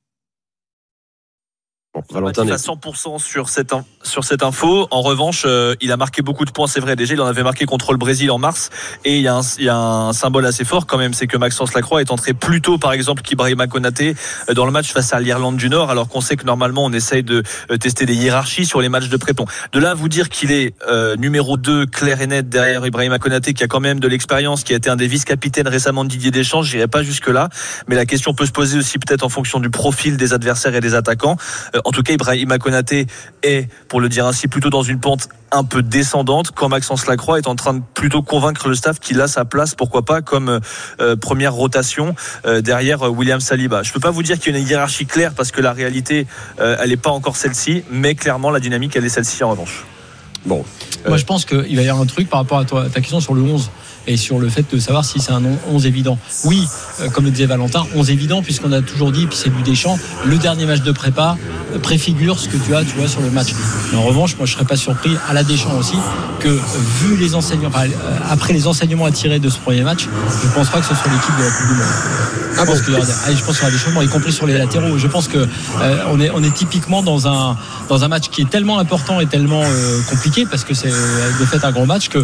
Valentin à 100% sur cette info. En revanche, il a marqué beaucoup de points, c'est vrai. Déjà, il en avait marqué contre le Brésil en mars. Et il y a un symbole assez fort quand même, c'est que Maxence Lacroix est entré plus tôt, par exemple, qu'Ibrahima Konaté dans le match face à l'Irlande du Nord, alors qu'on sait que normalement on essaye de tester des hiérarchies sur les matchs de pré-ton. De là à vous dire qu'il est numéro 2 clair et net derrière Ibrahima Konaté, qui a quand même de l'expérience, qui a été un des vice-capitaines récemment de Didier Deschamps, j'irai pas jusque là. Mais la question peut se poser aussi peut-être en fonction du profil des adversaires et des attaquants. En tout cas, Ibrahima Konaté est, pour le dire ainsi, plutôt dans une pente un peu descendante, quand Maxence Lacroix est en train de plutôt convaincre le staff qu'il a sa place, pourquoi pas, comme première rotation derrière William Saliba. Je peux pas vous dire qu'il y a une hiérarchie claire parce que la réalité, elle n'est pas encore celle-ci, mais clairement la dynamique, elle est celle-ci en revanche. Bon, moi je pense qu'il va y avoir un truc par rapport à ta question sur le 11 et sur le fait de savoir si c'est un 11 évident. Oui, comme le disait Valentin, 11 évident puisqu'on a toujours dit, puis c'est du Deschamps, le dernier match de prépa préfigure ce que tu vois sur le match. Mais en revanche, moi je serais pas surpris à la Deschamps aussi que vu les enseignements, après les enseignements à tirer de ce premier match, je pense pas que ce soit l'équipe de la Coupe du Monde. Je pense qu'il y aura des changements, y compris sur les latéraux. Je pense que on est typiquement dans un match qui est tellement important et tellement compliqué parce que c'est de fait un gros match que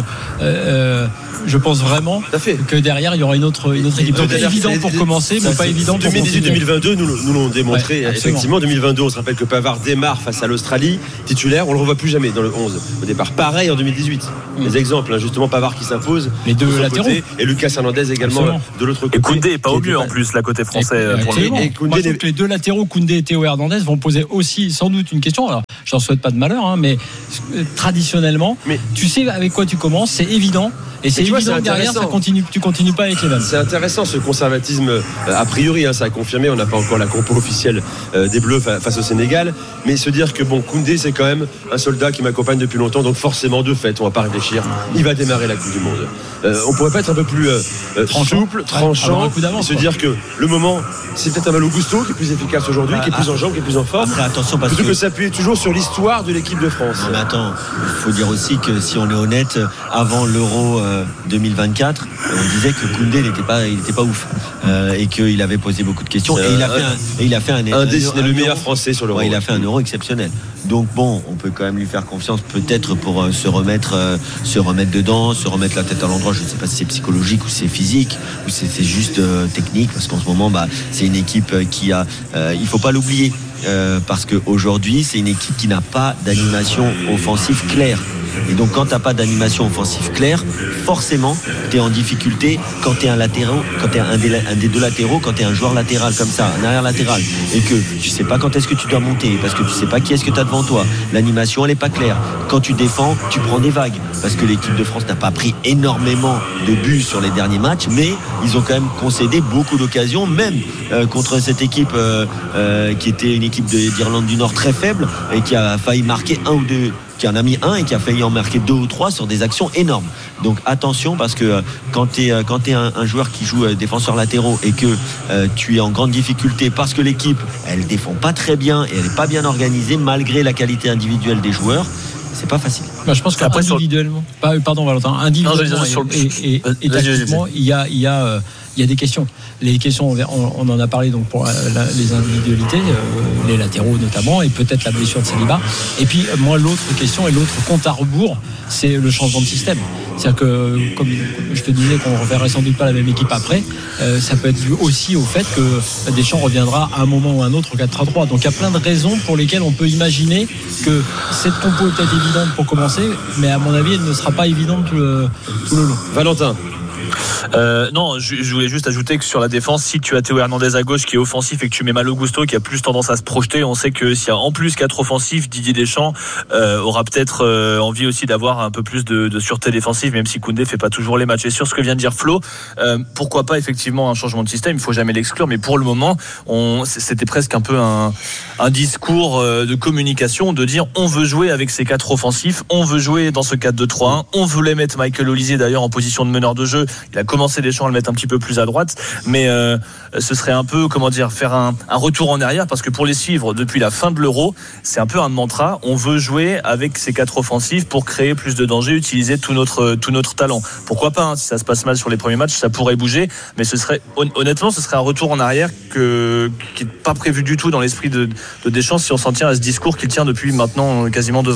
je pense vraiment que derrière il y aura une autre équipe. Donc évident pour commencer, mais pas évident pour continuer. 2018-2022 nous l'ont démontré. Ouais, effectivement, 2022, on se rappelle que Pavard démarre face à l'Australie, titulaire, on le revoit plus jamais dans le 11 au départ. Pareil en 2018. Les exemples, justement, Pavard qui s'impose, les deux latéraux, et Lucas Hernandez également de l'autre côté. Et Koundé est pas au mieux en plus, la côté français pour le moment. Moi, je trouve que les deux latéraux, Koundé et Théo Hernandez, vont poser aussi sans doute une question. Alors, je n'en souhaite pas de malheur, mais traditionnellement, tu sais avec quoi tu commences, c'est évident. Et c'est évident que derrière, tu continues pas avec les mêmes. C'est intéressant ce conservatisme a priori, ça a confirmé, on n'a pas encore la compo officielle des Bleus face au Sénégal, mais se dire que Koundé c'est quand même un soldat qui m'accompagne depuis longtemps, donc forcément de fait, on va pas réfléchir, il va démarrer la Coupe du Monde. On pourrait pas être un peu plus souple, tranchant, et se dire que le moment, c'est peut-être un Malo Gusto qui est plus efficace aujourd'hui, qui est plus en jambes, qui est plus en forme. Après, attention, parce plutôt que s'appuyer toujours sur l'histoire de l'équipe de France. Non, mais attends, il faut dire aussi que si on est honnête, avant l'Euro 2024, on disait que Koundé n'était pas ouf et qu'il avait posé beaucoup de questions et il a fait un le meilleur français sur l'Euro. Il a fait un Euro exceptionnel. Donc bon, on peut quand même lui faire confiance peut-être pour se remettre dedans, se remettre la tête à l'endroit. Je ne sais pas si c'est psychologique ou c'est physique ou c'est juste technique, parce qu'en ce moment c'est une équipe qui a il faut pas l'oublier parce qu'aujourd'hui c'est une équipe qui n'a pas d'animation offensive claire. Et donc quand t'as pas d'animation offensive claire, forcément t'es en difficulté quand t'es un des deux latéraux, quand t'es un joueur latéral comme ça, un arrière latéral, et que tu sais pas quand est-ce que tu dois monter, parce que tu sais pas qui est-ce que t'as devant toi. L'animation elle est pas claire. Quand tu défends, tu prends des vagues, parce que l'équipe de France n'a pas pris énormément de buts sur les derniers matchs, mais ils ont quand même concédé beaucoup d'occasions, même contre cette équipe qui était une équipe d'Irlande du Nord très faible et qui a failli marquer un ou deux, qui en a mis un et qui a failli en marquer 2 ou 3 sur des actions énormes. Donc attention, parce que quand t'es un joueur qui joue défenseur latéraux et que tu es en grande difficulté parce que l'équipe elle défend pas très bien et elle est pas bien organisée malgré la qualité individuelle des joueurs, c'est pas facile. Je pense qu'individuellement, pardon Valentin, individuellement et tactiquement, il y a des questions. Les questions, on en a parlé donc pour les individualités, les latéraux notamment, et peut-être la blessure de Saliba. Et puis moi, l'autre question et l'autre compte à rebours, c'est le changement de système. C'est-à-dire que, comme je te disais, qu'on ne reverrait sans doute pas la même équipe après, ça peut être dû aussi au fait que Deschamps reviendra à un moment ou à un autre au 4-3-3. Donc il y a plein de raisons pour lesquelles on peut imaginer que cette compo est peut-être évidente pour commencer, mais à mon avis, elle ne sera pas évidente tout le long. Valentin. Non, je voulais juste ajouter que sur la défense, si tu as Théo Hernandez à gauche qui est offensif et que tu mets Malo Gusto qui a plus tendance à se projeter, on sait que s'il y a en plus 4 offensifs, Didier Deschamps aura peut-être envie aussi d'avoir un peu plus de sûreté défensive, même si Koundé fait pas toujours les matchs. Et sur ce que vient de dire Flo, pourquoi pas effectivement un changement de système, il faut jamais l'exclure, mais pour le moment c'était presque un peu un discours de communication, de dire on veut jouer avec ces 4 offensifs, on veut jouer dans ce 4-2-3-1, on voulait mettre Michael Olise d'ailleurs en position de meneur de jeu. Il a commencé Deschamps à le mettre un petit peu plus à droite, mais ce serait un peu, faire un retour en arrière, parce que pour les suivre depuis la fin de l'Euro, c'est un peu un mantra. On veut jouer avec ces 4 offensifs pour créer plus de danger, utiliser tout notre talent. Pourquoi pas, si ça se passe mal sur les premiers matchs, ça pourrait bouger, mais honnêtement, ce serait un retour en arrière qui n'est pas prévu du tout dans l'esprit de Deschamps, si on s'en tient à ce discours qu'il tient depuis maintenant quasiment 2 ans.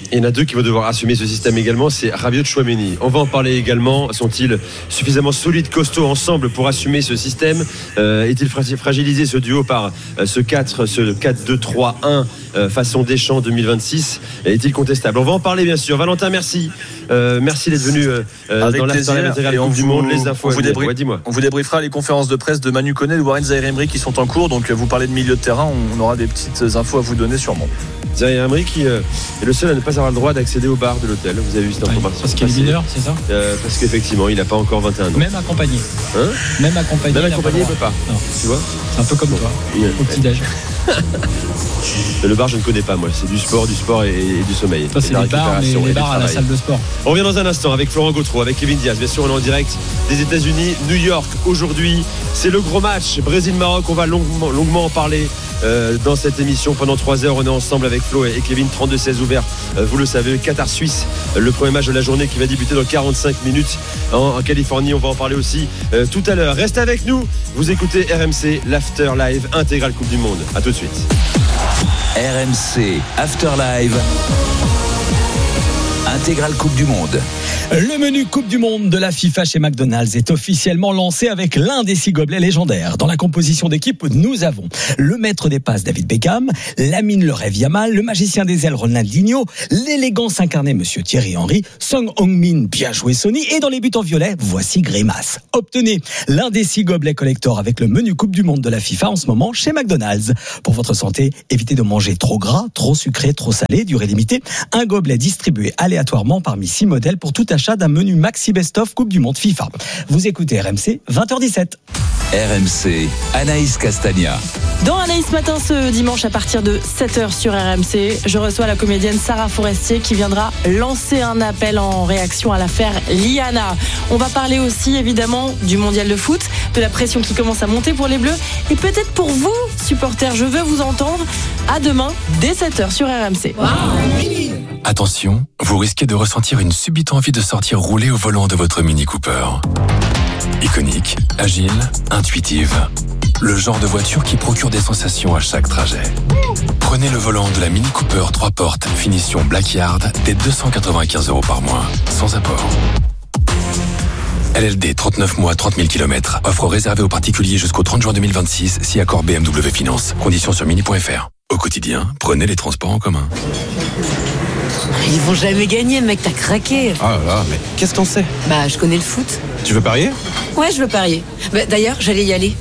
Il y en a deux qui vont devoir assumer ce système également, c'est Rabiot, Chouameni. On va en parler également. Sont-ils suffisamment solides, costauds ensemble pour assumer ce système? Est-il fragilisé ce duo par ce 4-2-3-1 façon Deschamps 2026? Est-il contestable? On va en parler bien sûr. Valentin, merci. Merci d'être venu dans l'intégrale Coupe du Monde. Les infos. On vous débriefera les conférences de presse de Manu Koné et de Warren Zaïre-Emery qui sont en cours. Donc vous parlez de milieu de terrain, on aura des petites infos à vous donner sûrement. Zaïre-Emery qui est le seul à ne pas avoir le droit d'accéder au bar de l'hôtel. Vous avez vu cette information? Parce qu'il est mineur, c'est ça? Parce qu'effectivement, il n'a pas encore 21 ans. Même accompagné. Même accompagné, il ne peut pas. Non. Tu vois? C'est un peu comme toi, au petit-déj. Le bar, je ne connais pas, moi. C'est du sport et du sommeil. Ça, c'est les bars à la salle de sport. On revient dans un instant avec Florent Gautreau, avec Kevin Diaz. Bien sûr, on est en direct des États-Unis, New York. Aujourd'hui, c'est le gros match Brésil-Maroc. On va longuement en parler dans cette émission pendant 3 heures. On est ensemble avec Flo et Kevin. 32-16 ouvert. Vous le savez, Qatar-Suisse, le premier match de la journée qui va débuter dans 45 minutes en Californie. On va en parler aussi tout à l'heure. Restez avec nous. Vous écoutez RMC, l'After Live intégrale Coupe du Monde. À tout de suite. RMC After Live intégrale Coupe du Monde. Le menu Coupe du Monde de la FIFA chez McDonald's est officiellement lancé avec l'un des 6 gobelets légendaires. Dans la composition d'équipe, nous avons le maître des passes David Beckham, Lamine le rêve Yamal, le magicien des ailes Ronaldinho, l'élégance incarnée Monsieur Thierry Henry, Song Heung-min, bien joué Sonny, et dans les buts en violet, voici Grimace. Obtenez l'un des 6 gobelets collector avec le menu Coupe du Monde de la FIFA en ce moment chez McDonald's. Pour votre santé, évitez de manger trop gras, trop sucré, trop salé, durée limitée. Un gobelet distribué aléatoirement parmi 6 modèles pour tout achat d'un menu Maxi Best of Coupe du Monde FIFA. Vous écoutez RMC, 20h17. RMC, Anaïs Castagna. Dans Anaïs Matin ce dimanche à partir de 7h sur RMC, je reçois la comédienne Sarah Forestier qui viendra lancer un appel en réaction à l'affaire Liana. On va parler aussi évidemment du mondial de foot, de la pression qui commence à monter pour les Bleus et peut-être pour vous, supporters, je veux vous entendre. À demain, dès 7h sur RMC. Attention, vous risquez de ressentir une subite envie de sortir rouler au volant de votre Mini Cooper. Iconique, agile, intuitive. Le genre de voiture qui procure des sensations à chaque trajet. Prenez le volant de la Mini Cooper 3 portes, finition Blackyard, dès 295 € par mois, sans apport. LLD 39 mois, 30 000 km. Offre réservée aux particuliers jusqu'au 30 juin 2026, si accord BMW Finance. Conditions sur mini.fr. Au quotidien, prenez les transports en commun. Ils vont jamais gagner, mec, t'as craqué. Ah là là, mais qu'est-ce qu'on sait? Bah, je connais le foot. Tu veux parier? Ouais, je veux parier. Bah, d'ailleurs, j'allais y aller.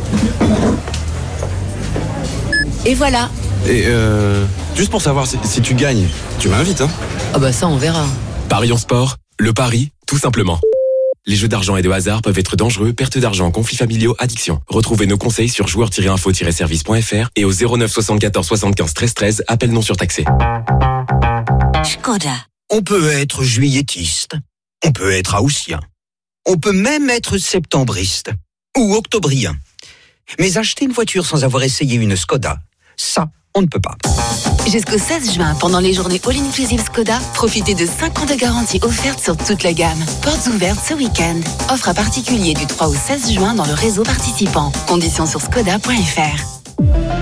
Et voilà. Et juste pour savoir si tu gagnes, tu m'invites, hein? Ah bah ça, on verra. Paris en sport, le pari, tout simplement. Les jeux d'argent et de hasard peuvent être dangereux, perte d'argent, conflits familiaux, addiction. Retrouvez nos conseils sur joueurs-info-service.fr et au 09 74 75 13 13, appel non surtaxé. Škoda. On peut être juilletiste, on peut être haussien, on peut même être septembriste ou octobrien. Mais acheter une voiture sans avoir essayé une Škoda, ça, on ne peut pas. Jusqu'au 16 juin, pendant les journées All-Inclusive Škoda, profitez de 5 ans de garantie offerte sur toute la gamme. Portes ouvertes ce week-end. Offre à particulier du 3 au 16 juin dans le réseau participant. Conditions sur škoda.fr.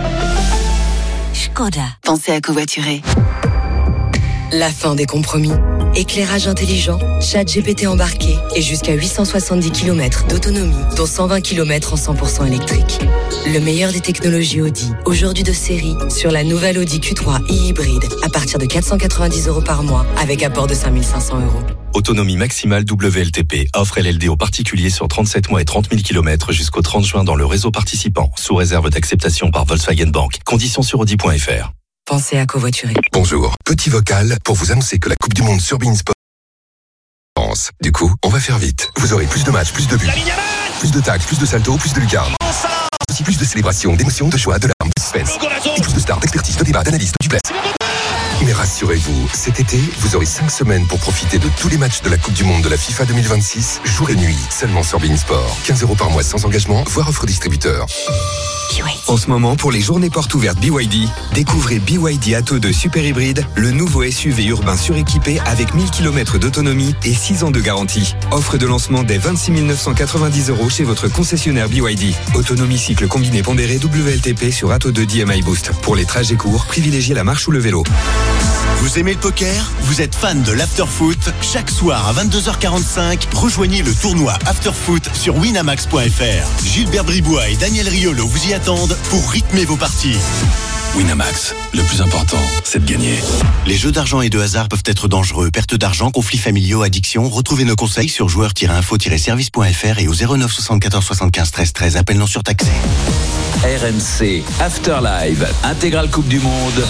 Škoda. Pensez à covoiturer. La fin des compromis. Éclairage intelligent, ChatGPT embarqué et jusqu'à 870 km d'autonomie, dont 120 km en 100% électrique. Le meilleur des technologies Audi, aujourd'hui de série, sur la nouvelle Audi Q3 e-hybride à partir de 490 € par mois avec apport de 5 500 €. Autonomie maximale WLTP. Offre LLD aux particuliers sur 37 mois et 30 000 km jusqu'au 30 juin dans le réseau participant, sous réserve d'acceptation par Volkswagen Bank. Conditions sur Audi.fr. Pensez à covoiturer. Bonjour, petit vocal pour vous annoncer que la Coupe du Monde sur beIN Sport. Du coup, on va faire vite. Vous aurez plus de matchs, plus de buts, plus de tacles, plus de saltos, plus de lucarnes. Aussi plus de célébrations, d'émotions, de joie, de larmes, de suspense. Et plus de stars, d'expertise, de débat, d'analyse, de duplex. Mais rassurez-vous, cet été, vous aurez 5 semaines pour profiter de tous les matchs de la Coupe du Monde de la FIFA 2026, jour et nuit, seulement sur beIN Sport. 15 € par mois sans engagement, voire offre distributeur. En ce moment, pour les journées portes ouvertes BYD, découvrez BYD Atto 2 Super Hybride, le nouveau SUV urbain suréquipé avec 1000 km d'autonomie et 6 ans de garantie. Offre de lancement dès 26 990 € chez votre concessionnaire BYD. Autonomie cycle combiné pondéré WLTP sur Atto 2 DMI Boost. Pour les trajets courts, privilégiez la marche ou le vélo. Vous aimez le poker ? Vous êtes fan de l'after-foot ? Chaque soir à 22h45, rejoignez le tournoi after-foot sur winamax.fr. Gilbert Bribois et Daniel Riolo vous y attendent pour rythmer vos parties. Winamax, le plus important, c'est de gagner. Les jeux d'argent et de hasard peuvent être dangereux. Perte d'argent, conflits familiaux, addiction. Retrouvez nos conseils sur joueurs-info-service.fr et au 09 74 75 13 13. Appel non surtaxé. RMC After Live, intégrale Coupe du Monde.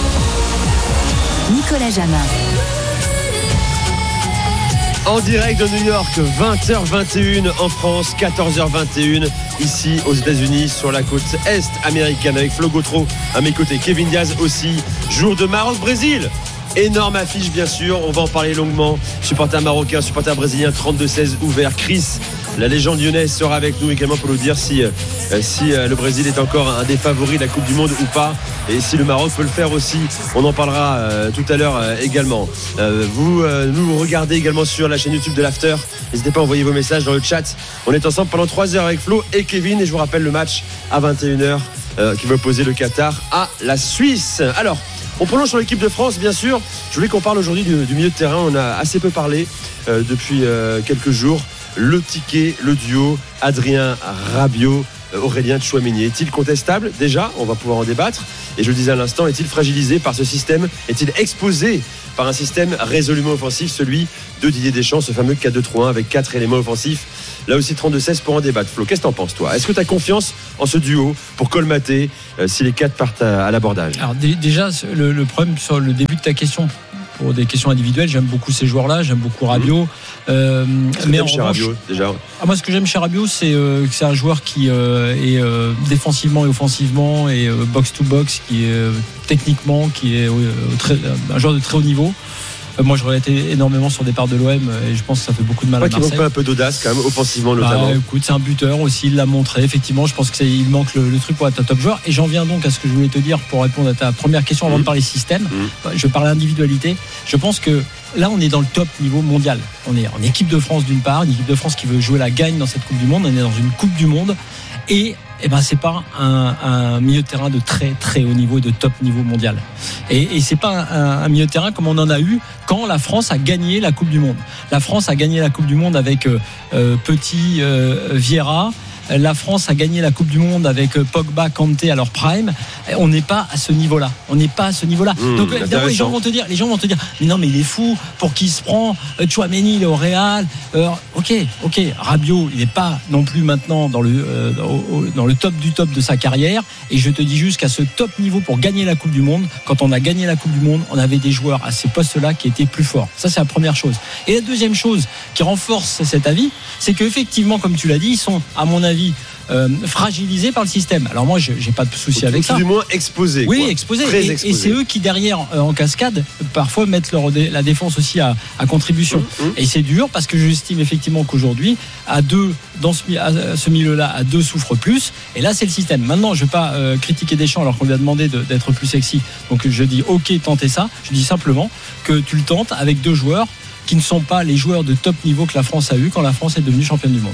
Nicolas Jamin. En direct de New York, 20h21 en France, 14h21 ici aux États-Unis sur la côte est américaine avec Flo Gautreau à mes côtés, Kevin Diaz aussi. Jour de Maroc-Brésil. Énorme affiche bien sûr, on va en parler longuement. Supporter marocain, supporter brésilien, 32-16 ouvert. Chris, la légende lyonnaise, sera avec nous également pour nous dire si le Brésil est encore un des favoris de la Coupe du Monde ou pas, et si le Maroc peut le faire aussi. On en parlera tout à l'heure également. Vous nous regardez également sur la chaîne YouTube de l'After. N'hésitez pas à envoyer vos messages dans le chat. On est ensemble pendant 3 heures avec Flo et Kevin, et je vous rappelle le match à 21h qui va opposer le Qatar à la Suisse. Alors, on prolonge sur l'équipe de France, bien sûr. Je voulais qu'on parle aujourd'hui du milieu de terrain. On a assez peu parlé depuis quelques jours. Le ticket, le duo, Adrien Rabiot, Aurélien Tchouaméni. Est-il contestable ? Déjà, on va pouvoir en débattre. Et je le disais à l'instant, est-il fragilisé par ce système ? Est-il exposé par un système résolument offensif, celui de Didier Deschamps, ce fameux 4-2-3-1 avec 4 éléments offensifs ? Là aussi 32-16 pour en débattre. Flo, qu'est-ce que t'en penses toi ? Est-ce que tu as confiance en ce duo pour colmater si les 4 partent à l'abordage ? Alors déjà, le problème sur le début de ta question, pour des questions individuelles, j'aime beaucoup ces joueurs-là, j'aime beaucoup Rabiot. Mais en revanche, Rabiot, déjà. Moi, ce que j'aime chez Rabiot, c'est que c'est un joueur qui est défensivement et offensivement et box to box, qui est techniquement, qui est un joueur de très haut niveau. Moi, je regrette énormément son départ de l'OM et je pense que ça fait beaucoup de mal à Marseille. Il manque un peu d'audace quand même, offensivement notamment. Écoute, c'est un buteur aussi, il l'a montré. Effectivement, je pense qu'il manque le truc pour être un top joueur. Et j'en viens donc à ce que je voulais te dire pour répondre à ta première question avant de parler système. Je parle individualité. Je pense que là, on est dans le top niveau mondial. On est en équipe de France d'une part, une équipe de France qui veut jouer la gagne dans cette Coupe du Monde. On est dans une Coupe du Monde et c'est pas un milieu de terrain de très très haut niveau, de top niveau mondial. Et c'est pas un milieu de terrain comme on en a eu quand la France a gagné la Coupe du Monde. La France a gagné la Coupe du Monde avec Petit, Vieira. La France a gagné la Coupe du Monde avec Pogba, Kanté à leur prime. On n'est pas à ce niveau-là. Donc évidemment, les gens vont te dire, mais non, mais il est fou. Pour qui il se prend ? Tchouaméni, il est au Real. Ok. Rabiot, il n'est pas non plus maintenant dans le top du top de sa carrière. Et je te dis juste qu'à ce top niveau pour gagner la Coupe du Monde, quand on a gagné la Coupe du Monde, on avait des joueurs à ces postes-là qui étaient plus forts. Ça, c'est la première chose. Et la deuxième chose qui renforce cet avis, c'est qu'effectivement, comme tu l'as dit, ils sont, à mon avis, fragilisés par le système. Alors moi, j'ai pas de souci avec ça. Du moins exposés. Oui, exposés. Et c'est eux qui derrière, en cascade, parfois mettent la défense aussi à contribution. Et c'est dur parce que j'estime effectivement qu'aujourd'hui, à deux dans ce milieu-là, à deux souffre plus. Et là, c'est le système. Maintenant, je vais pas critiquer Deschamps alors qu'on lui a demandé d'être plus sexy. Donc je dis ok, tentez ça. Je dis simplement que tu le tentes avec deux joueurs qui ne sont pas les joueurs de top niveau que la France a eu quand la France est devenue championne du monde.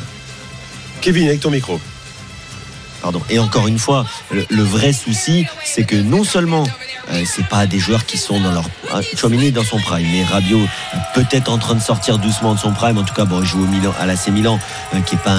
Kevin, avec ton micro. Pardon. Et encore une fois, le vrai souci, c'est que non seulement c'est pas des joueurs qui sont dans leur Tchouaméni dans son prime, mais Rabiot peut-être en train de sortir doucement de son prime. En tout cas, il joue au Milan, à l'AC Milan, qui est pas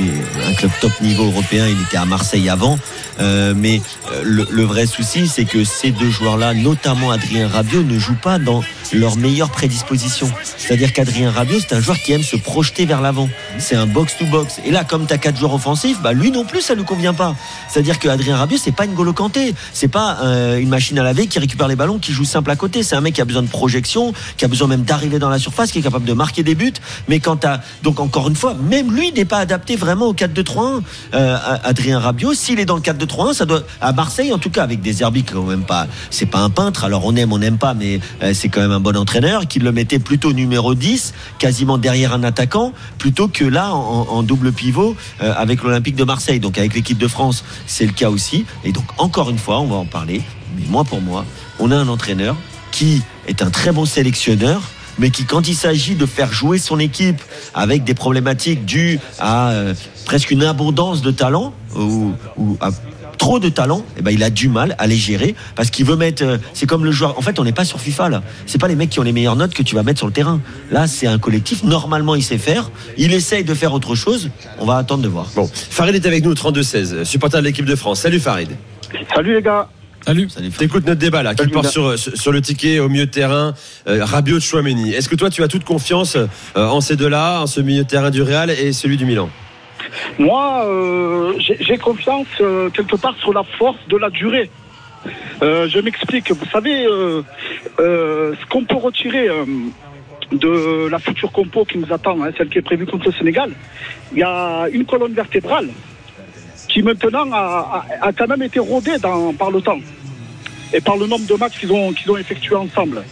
un club top niveau européen. Il était à Marseille avant. Mais le vrai souci, c'est que ces deux joueurs-là, notamment Adrien Rabiot, ne jouent pas dans leur meilleure prédisposition. C'est-à-dire qu'Adrien Rabiot, c'est un joueur qui aime se projeter vers l'avant. C'est un box-to-box. Et là, comme tu as 4 joueurs offensifs, lui non plus, ça ne lui convient pas. C'est-à-dire qu'Adrien Rabiot, c'est pas une N'Golo Kanté. C'est pas une machine à laver qui récupère les ballons, qui joue simple à côté. C'est un mec qui a besoin de projection, qui a besoin même d'arriver dans la surface, qui est capable de marquer des buts. Mais donc encore une fois, même lui n'est pas adapté vraiment au 4-2-3-1. Adrien Rabiot, s'il est dans le 4-2-3-1, ça doit, à Marseille en tout cas, avec des Herbi quand même pas, c'est pas un peintre. Alors on n'aime pas, mais c'est quand même un bon entraîneur qui le mettait plutôt numéro 10, quasiment derrière un attaquant, plutôt que là en double pivot avec l'Olympique de Marseille. Donc avec l'équipe de France, c'est le cas aussi. Et donc encore une fois, on va en parler. Mais pour moi, on a un entraîneur qui est un très bon sélectionneur, mais qui, quand il s'agit de faire jouer son équipe avec des problématiques dues à presque une abondance de talent ou à trop de talent, il a du mal à les gérer parce qu'il veut mettre. C'est comme le joueur. En fait, on n'est pas sur FIFA là. C'est pas les mecs qui ont les meilleures notes que tu vas mettre sur le terrain. Là, c'est un collectif. Normalement, il sait faire. Il essaye de faire autre chose. On va attendre de voir. Bon, Farid est avec nous, 32-16, supporter de l'équipe de France. Salut Farid. Salut les gars. Salut. T'écoutes notre débat là, qui porte sur le ticket au milieu de terrain, Rabiot, Tchouaméni. Est-ce que toi, tu as toute confiance en ces deux-là, en ce milieu de terrain du Real et celui du Milan? Moi, j'ai confiance quelque part sur la force de la durée. Je m'explique. Vous savez, ce qu'on peut retirer de la future compo qui nous attend, celle qui est prévue contre le Sénégal, il y a une colonne vertébrale qui maintenant a quand même été rodée par le temps et par le nombre de matchs qu'ils ont effectués ensemble.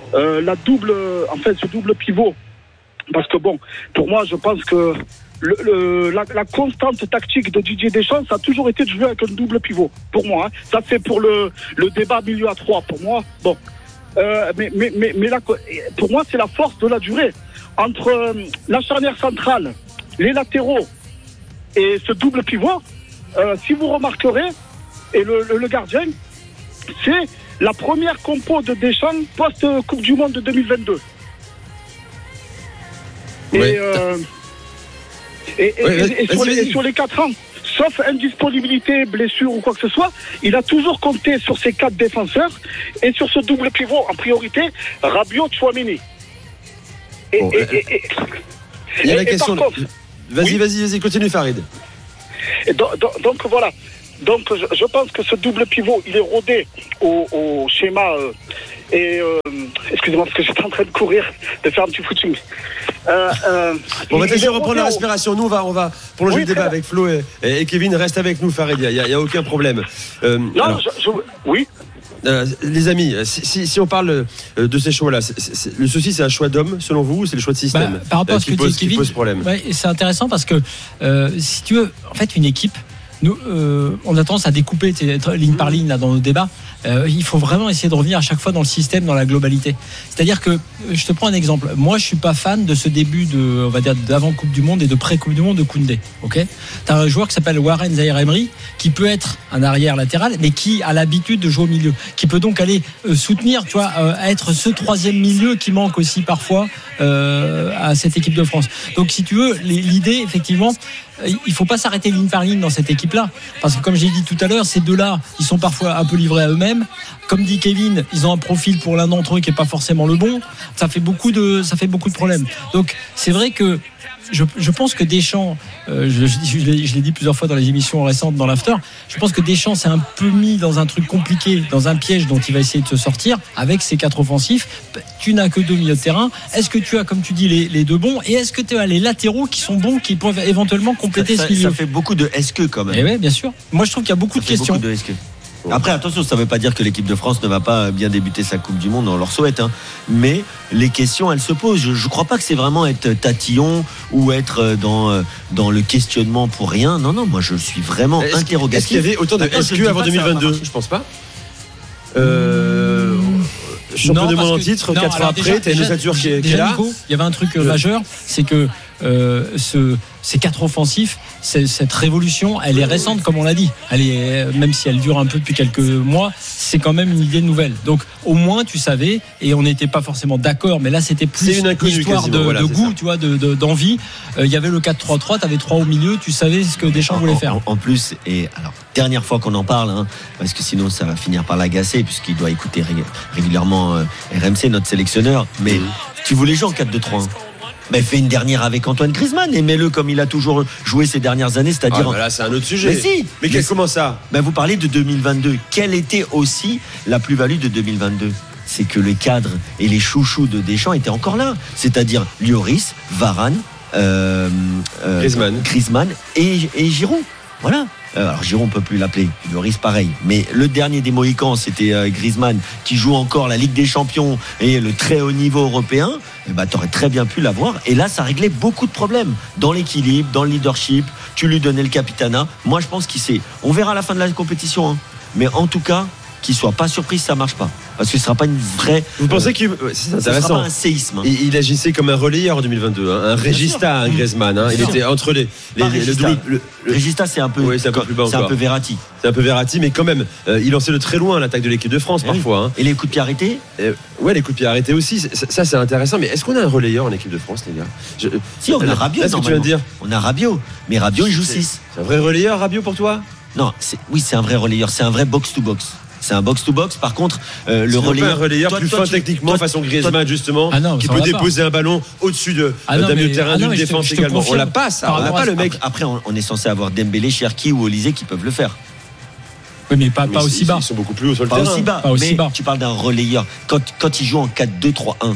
Ce double pivot, parce que bon, pour moi, je pense que la constante tactique de Didier Deschamps, ça a toujours été de jouer avec un double pivot. Pour moi, ça c'est pour le débat milieu à 3. Pour moi, bon, mais là, pour moi, c'est la force de la durée entre la charnière centrale, les latéraux et ce double pivot. Si vous remarquerez, et le gardien, c'est la première compo de Deschamps post-Coupe du Monde de 2022. Ouais. Et sur les 4 ans, sauf indisponibilité, blessure ou quoi que ce soit, il a toujours compté sur ses 4 défenseurs et sur ce double pivot en priorité, Rabiot, Tchouaméni. Il y a la question. Vas-y, continue Farid. Et donc voilà. Donc je pense que ce double pivot, il est rodé au schéma. Excusez-moi parce que j'étais en train de courir, de faire un petit footing. On va essayer de reprendre la respiration. Nous, on va prolonger le débat avec Flo et Kevin. Reste avec nous, Farid. Il y a aucun problème. Oui. Les amis, si on parle de ces choix-là, le souci c'est un choix d'homme selon vous ou c'est le choix de système par rapport à ce que pose problème? C'est intéressant parce que si tu veux, en fait, une équipe, nous, on a tendance à découper ligne par ligne là, dans nos débats. Il faut vraiment essayer de revenir à chaque fois dans le système, dans la globalité. C'est-à-dire que, je te prends un exemple. Moi, je suis pas fan de ce début on va dire, d'avant Coupe du Monde et de pré-Coupe du Monde de Koundé. Ok ? T'as un joueur qui s'appelle Warren Zaïre-Emery, qui peut être un arrière latéral, mais qui a l'habitude de jouer au milieu, qui peut donc aller soutenir, tu vois, être ce troisième milieu qui manque aussi parfois à cette équipe de France. Donc, si tu veux, l'idée, effectivement, il faut pas s'arrêter ligne par ligne dans cette équipe-là, parce que comme j'ai dit tout à l'heure, ces deux-là, ils sont parfois un peu livrés à eux-mêmes. Comme dit Kevin, ils ont un profil pour l'un d'entre eux qui est pas forcément le bon. Ça fait beaucoup de problèmes. Donc c'est vrai que je pense que Deschamps, je l'ai dit plusieurs fois dans les émissions récentes dans l'after, je pense que Deschamps s'est un peu mis dans un truc compliqué, dans un piège dont il va essayer de se sortir avec ses 4 offensifs. Tu n'as que 2 milieux de terrain. Est-ce que tu as, comme tu dis, les 2 bons, et est-ce que tu as les latéraux qui sont bons, qui peuvent éventuellement compléter ce milieu? Ça fait beaucoup de est-ce que quand même. Et oui, bien sûr. Moi, je trouve qu'il y a beaucoup de questions. Beaucoup de est-ce que. Après, attention, ça ne veut pas dire que l'équipe de France ne va pas bien débuter sa Coupe du Monde, on leur souhaite, mais les questions, elles se posent. Je ne crois pas que c'est vraiment être tatillon ou être dans le questionnement pour rien. Non, moi je suis vraiment interrogatif. Est-ce qu'il y avait autant de SQ avant 2022? Je ne pense pas. Champion du monde en titre, 4 ans après, t'as une ossature qui est là. Nico, il y avait un truc majeur, c'est que ces 4 offensifs, cette révolution, elle est récente, comme on l'a dit. Même si elle dure un peu depuis quelques mois, c'est quand même une idée nouvelle. Donc au moins tu savais, et on n'était pas forcément d'accord, mais là c'était plus une histoire de goût, tu vois, d'envie. Il y avait le 4-3-3, tu avais 3 au milieu, tu savais ce que Deschamps voulait faire. En plus, et alors dernière fois qu'on en parle, parce que sinon ça va finir par l'agacer, puisqu'il doit écouter régulièrement RMC, notre sélectionneur. Mais tu voulais jouer en 4-2-3. Mais fais une dernière avec Antoine Griezmann et mets-le comme il a toujours joué ces dernières années, c'est-à-dire. Là, c'est un autre sujet. Mais comment ça? Vous parlez de 2022. Quelle était aussi la plus-value de 2022? C'est que les cadres et les chouchous de Deschamps étaient encore là. C'est-à-dire Lloris, Varane, Griezmann et Giroud. Voilà. Alors Giroud, on peut plus l'appeler, Lloris pareil, mais le dernier des Mohicans, c'était Griezmann, qui joue encore la Ligue des Champions et le très haut niveau européen. T'aurais très bien pu l'avoir, et là ça réglait beaucoup de problèmes dans l'équilibre, dans le leadership. Tu lui donnais le capitanat. Moi je pense qu'il sait. On verra à la fin de la compétition, mais en tout cas qu'ils soient pas surpris si ça marche pas. Parce que ce sera pas une vraie. Vous pensez que c'est intéressant. Ce sera pas un séisme. Hein. Il agissait comme un relayeur en 2022, hein, un régista, un Griezmann. Hein. Il était entre les Régista, c'est un peu. Oui, c'est un peu plus bas c'est encore. un peu Verratti. C'est un peu Verratti, mais quand même, il lançait de très loin l'attaque de l'équipe de France parfois. Hein. Et les coups de pied arrêtés. Ouais, les coups de pied arrêtés aussi. Ça, c'est intéressant. Mais est-ce qu'on a un relayeur en équipe de France, les gars? Si, on a Rabiot. Qu'est-ce que tu viens de dire? On a Rabiot, mais Rabiot il joue 6. C'est un vrai relayeur, Rabiot, pour toi? Non, c'est un vrai relayeur. C'est un vrai box-to-box. C'est un box-to-box. Par contre, le relayeur. Un relayeur plus fin techniquement, façon Griezmann, justement, qui peut déposer un ballon au-dessus d'un milieu de terrain, d'une défense également. On l'a pas, ça. On n'a pas le mec. Après, on est censé avoir Dembélé, Cherki ou Olysée qui peuvent le faire. Oui, mais pas aussi bas. Ils sont beaucoup plus hauts sur le terrain. Pas aussi bas. Tu parles d'un relayeur. Quand il joue en 4-2-3-1,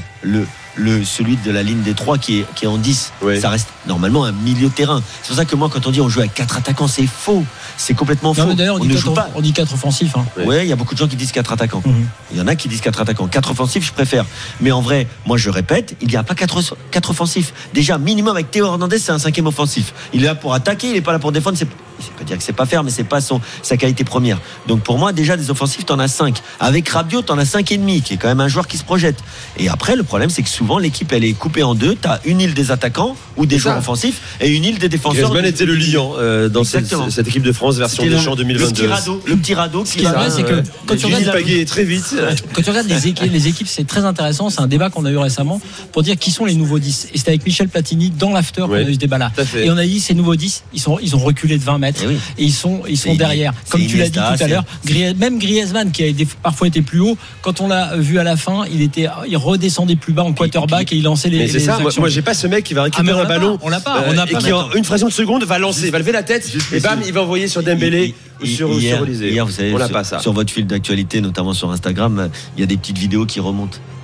celui de la ligne des 3 qui est en 10, ça reste normalement un milieu de terrain. C'est pour ça que moi, quand on dit on joue à 4 attaquants, c'est faux. C'est complètement faux. D'ailleurs, on dit 4 offensifs. Hein. Ouais, il y a beaucoup de gens qui disent 4 attaquants. Il y en a qui disent 4 attaquants. 4 offensifs, je préfère. Mais en vrai, moi je répète, il n'y a pas 4 offensifs. Déjà, minimum avec Théo Hernandez, c'est un 5e offensif. Il est là pour attaquer, il n'est pas là pour défendre. C'est pas dire que c'est pas faire, mais c'est pas sa qualité première. Donc pour moi, déjà des offensifs, t'en as 5. Avec Rabiot, t'en as 5,5, qui est quand même un joueur qui se projette. Et après, le problème, c'est que souvent l'équipe, elle est coupée en deux. T'as une île des attaquants ou des joueurs offensifs et une île des défenseurs. Griezmann était le liant dans cette équipe de France version Deschamps 2022. Le petit radeau. Ce qui est vrai, c'est que quand tu regardes très vite. Quand tu regardes les équipes, c'est très intéressant. C'est un débat qu'on a eu récemment pour dire qui sont les nouveaux 10. Et c'était avec Michel Platini dans l'after qu'on a eu ce débat-là. Et on a dit ces nouveaux 10, ils ont reculé de 20 mètres et ils sont derrière. Comme tu l'as dit tout à l'heure, même Griezmann qui a parfois été plus haut, quand on l'a vu à la fin, il redescendait plus bas en quarterback et il lançait les. C'est ça. Moi, j'ai pas ce mec qui va récupérer un ballon. On l'a pas. Et qui en une fraction de seconde va lancer, va lever la tête et bam, il va envoyer sur Dembélé ou sur Olysée. Hier, vous savez, on n'a pas ça. Sur votre fil d'actualité, notamment sur Instagram, il y a des petites vidéos qui remontent.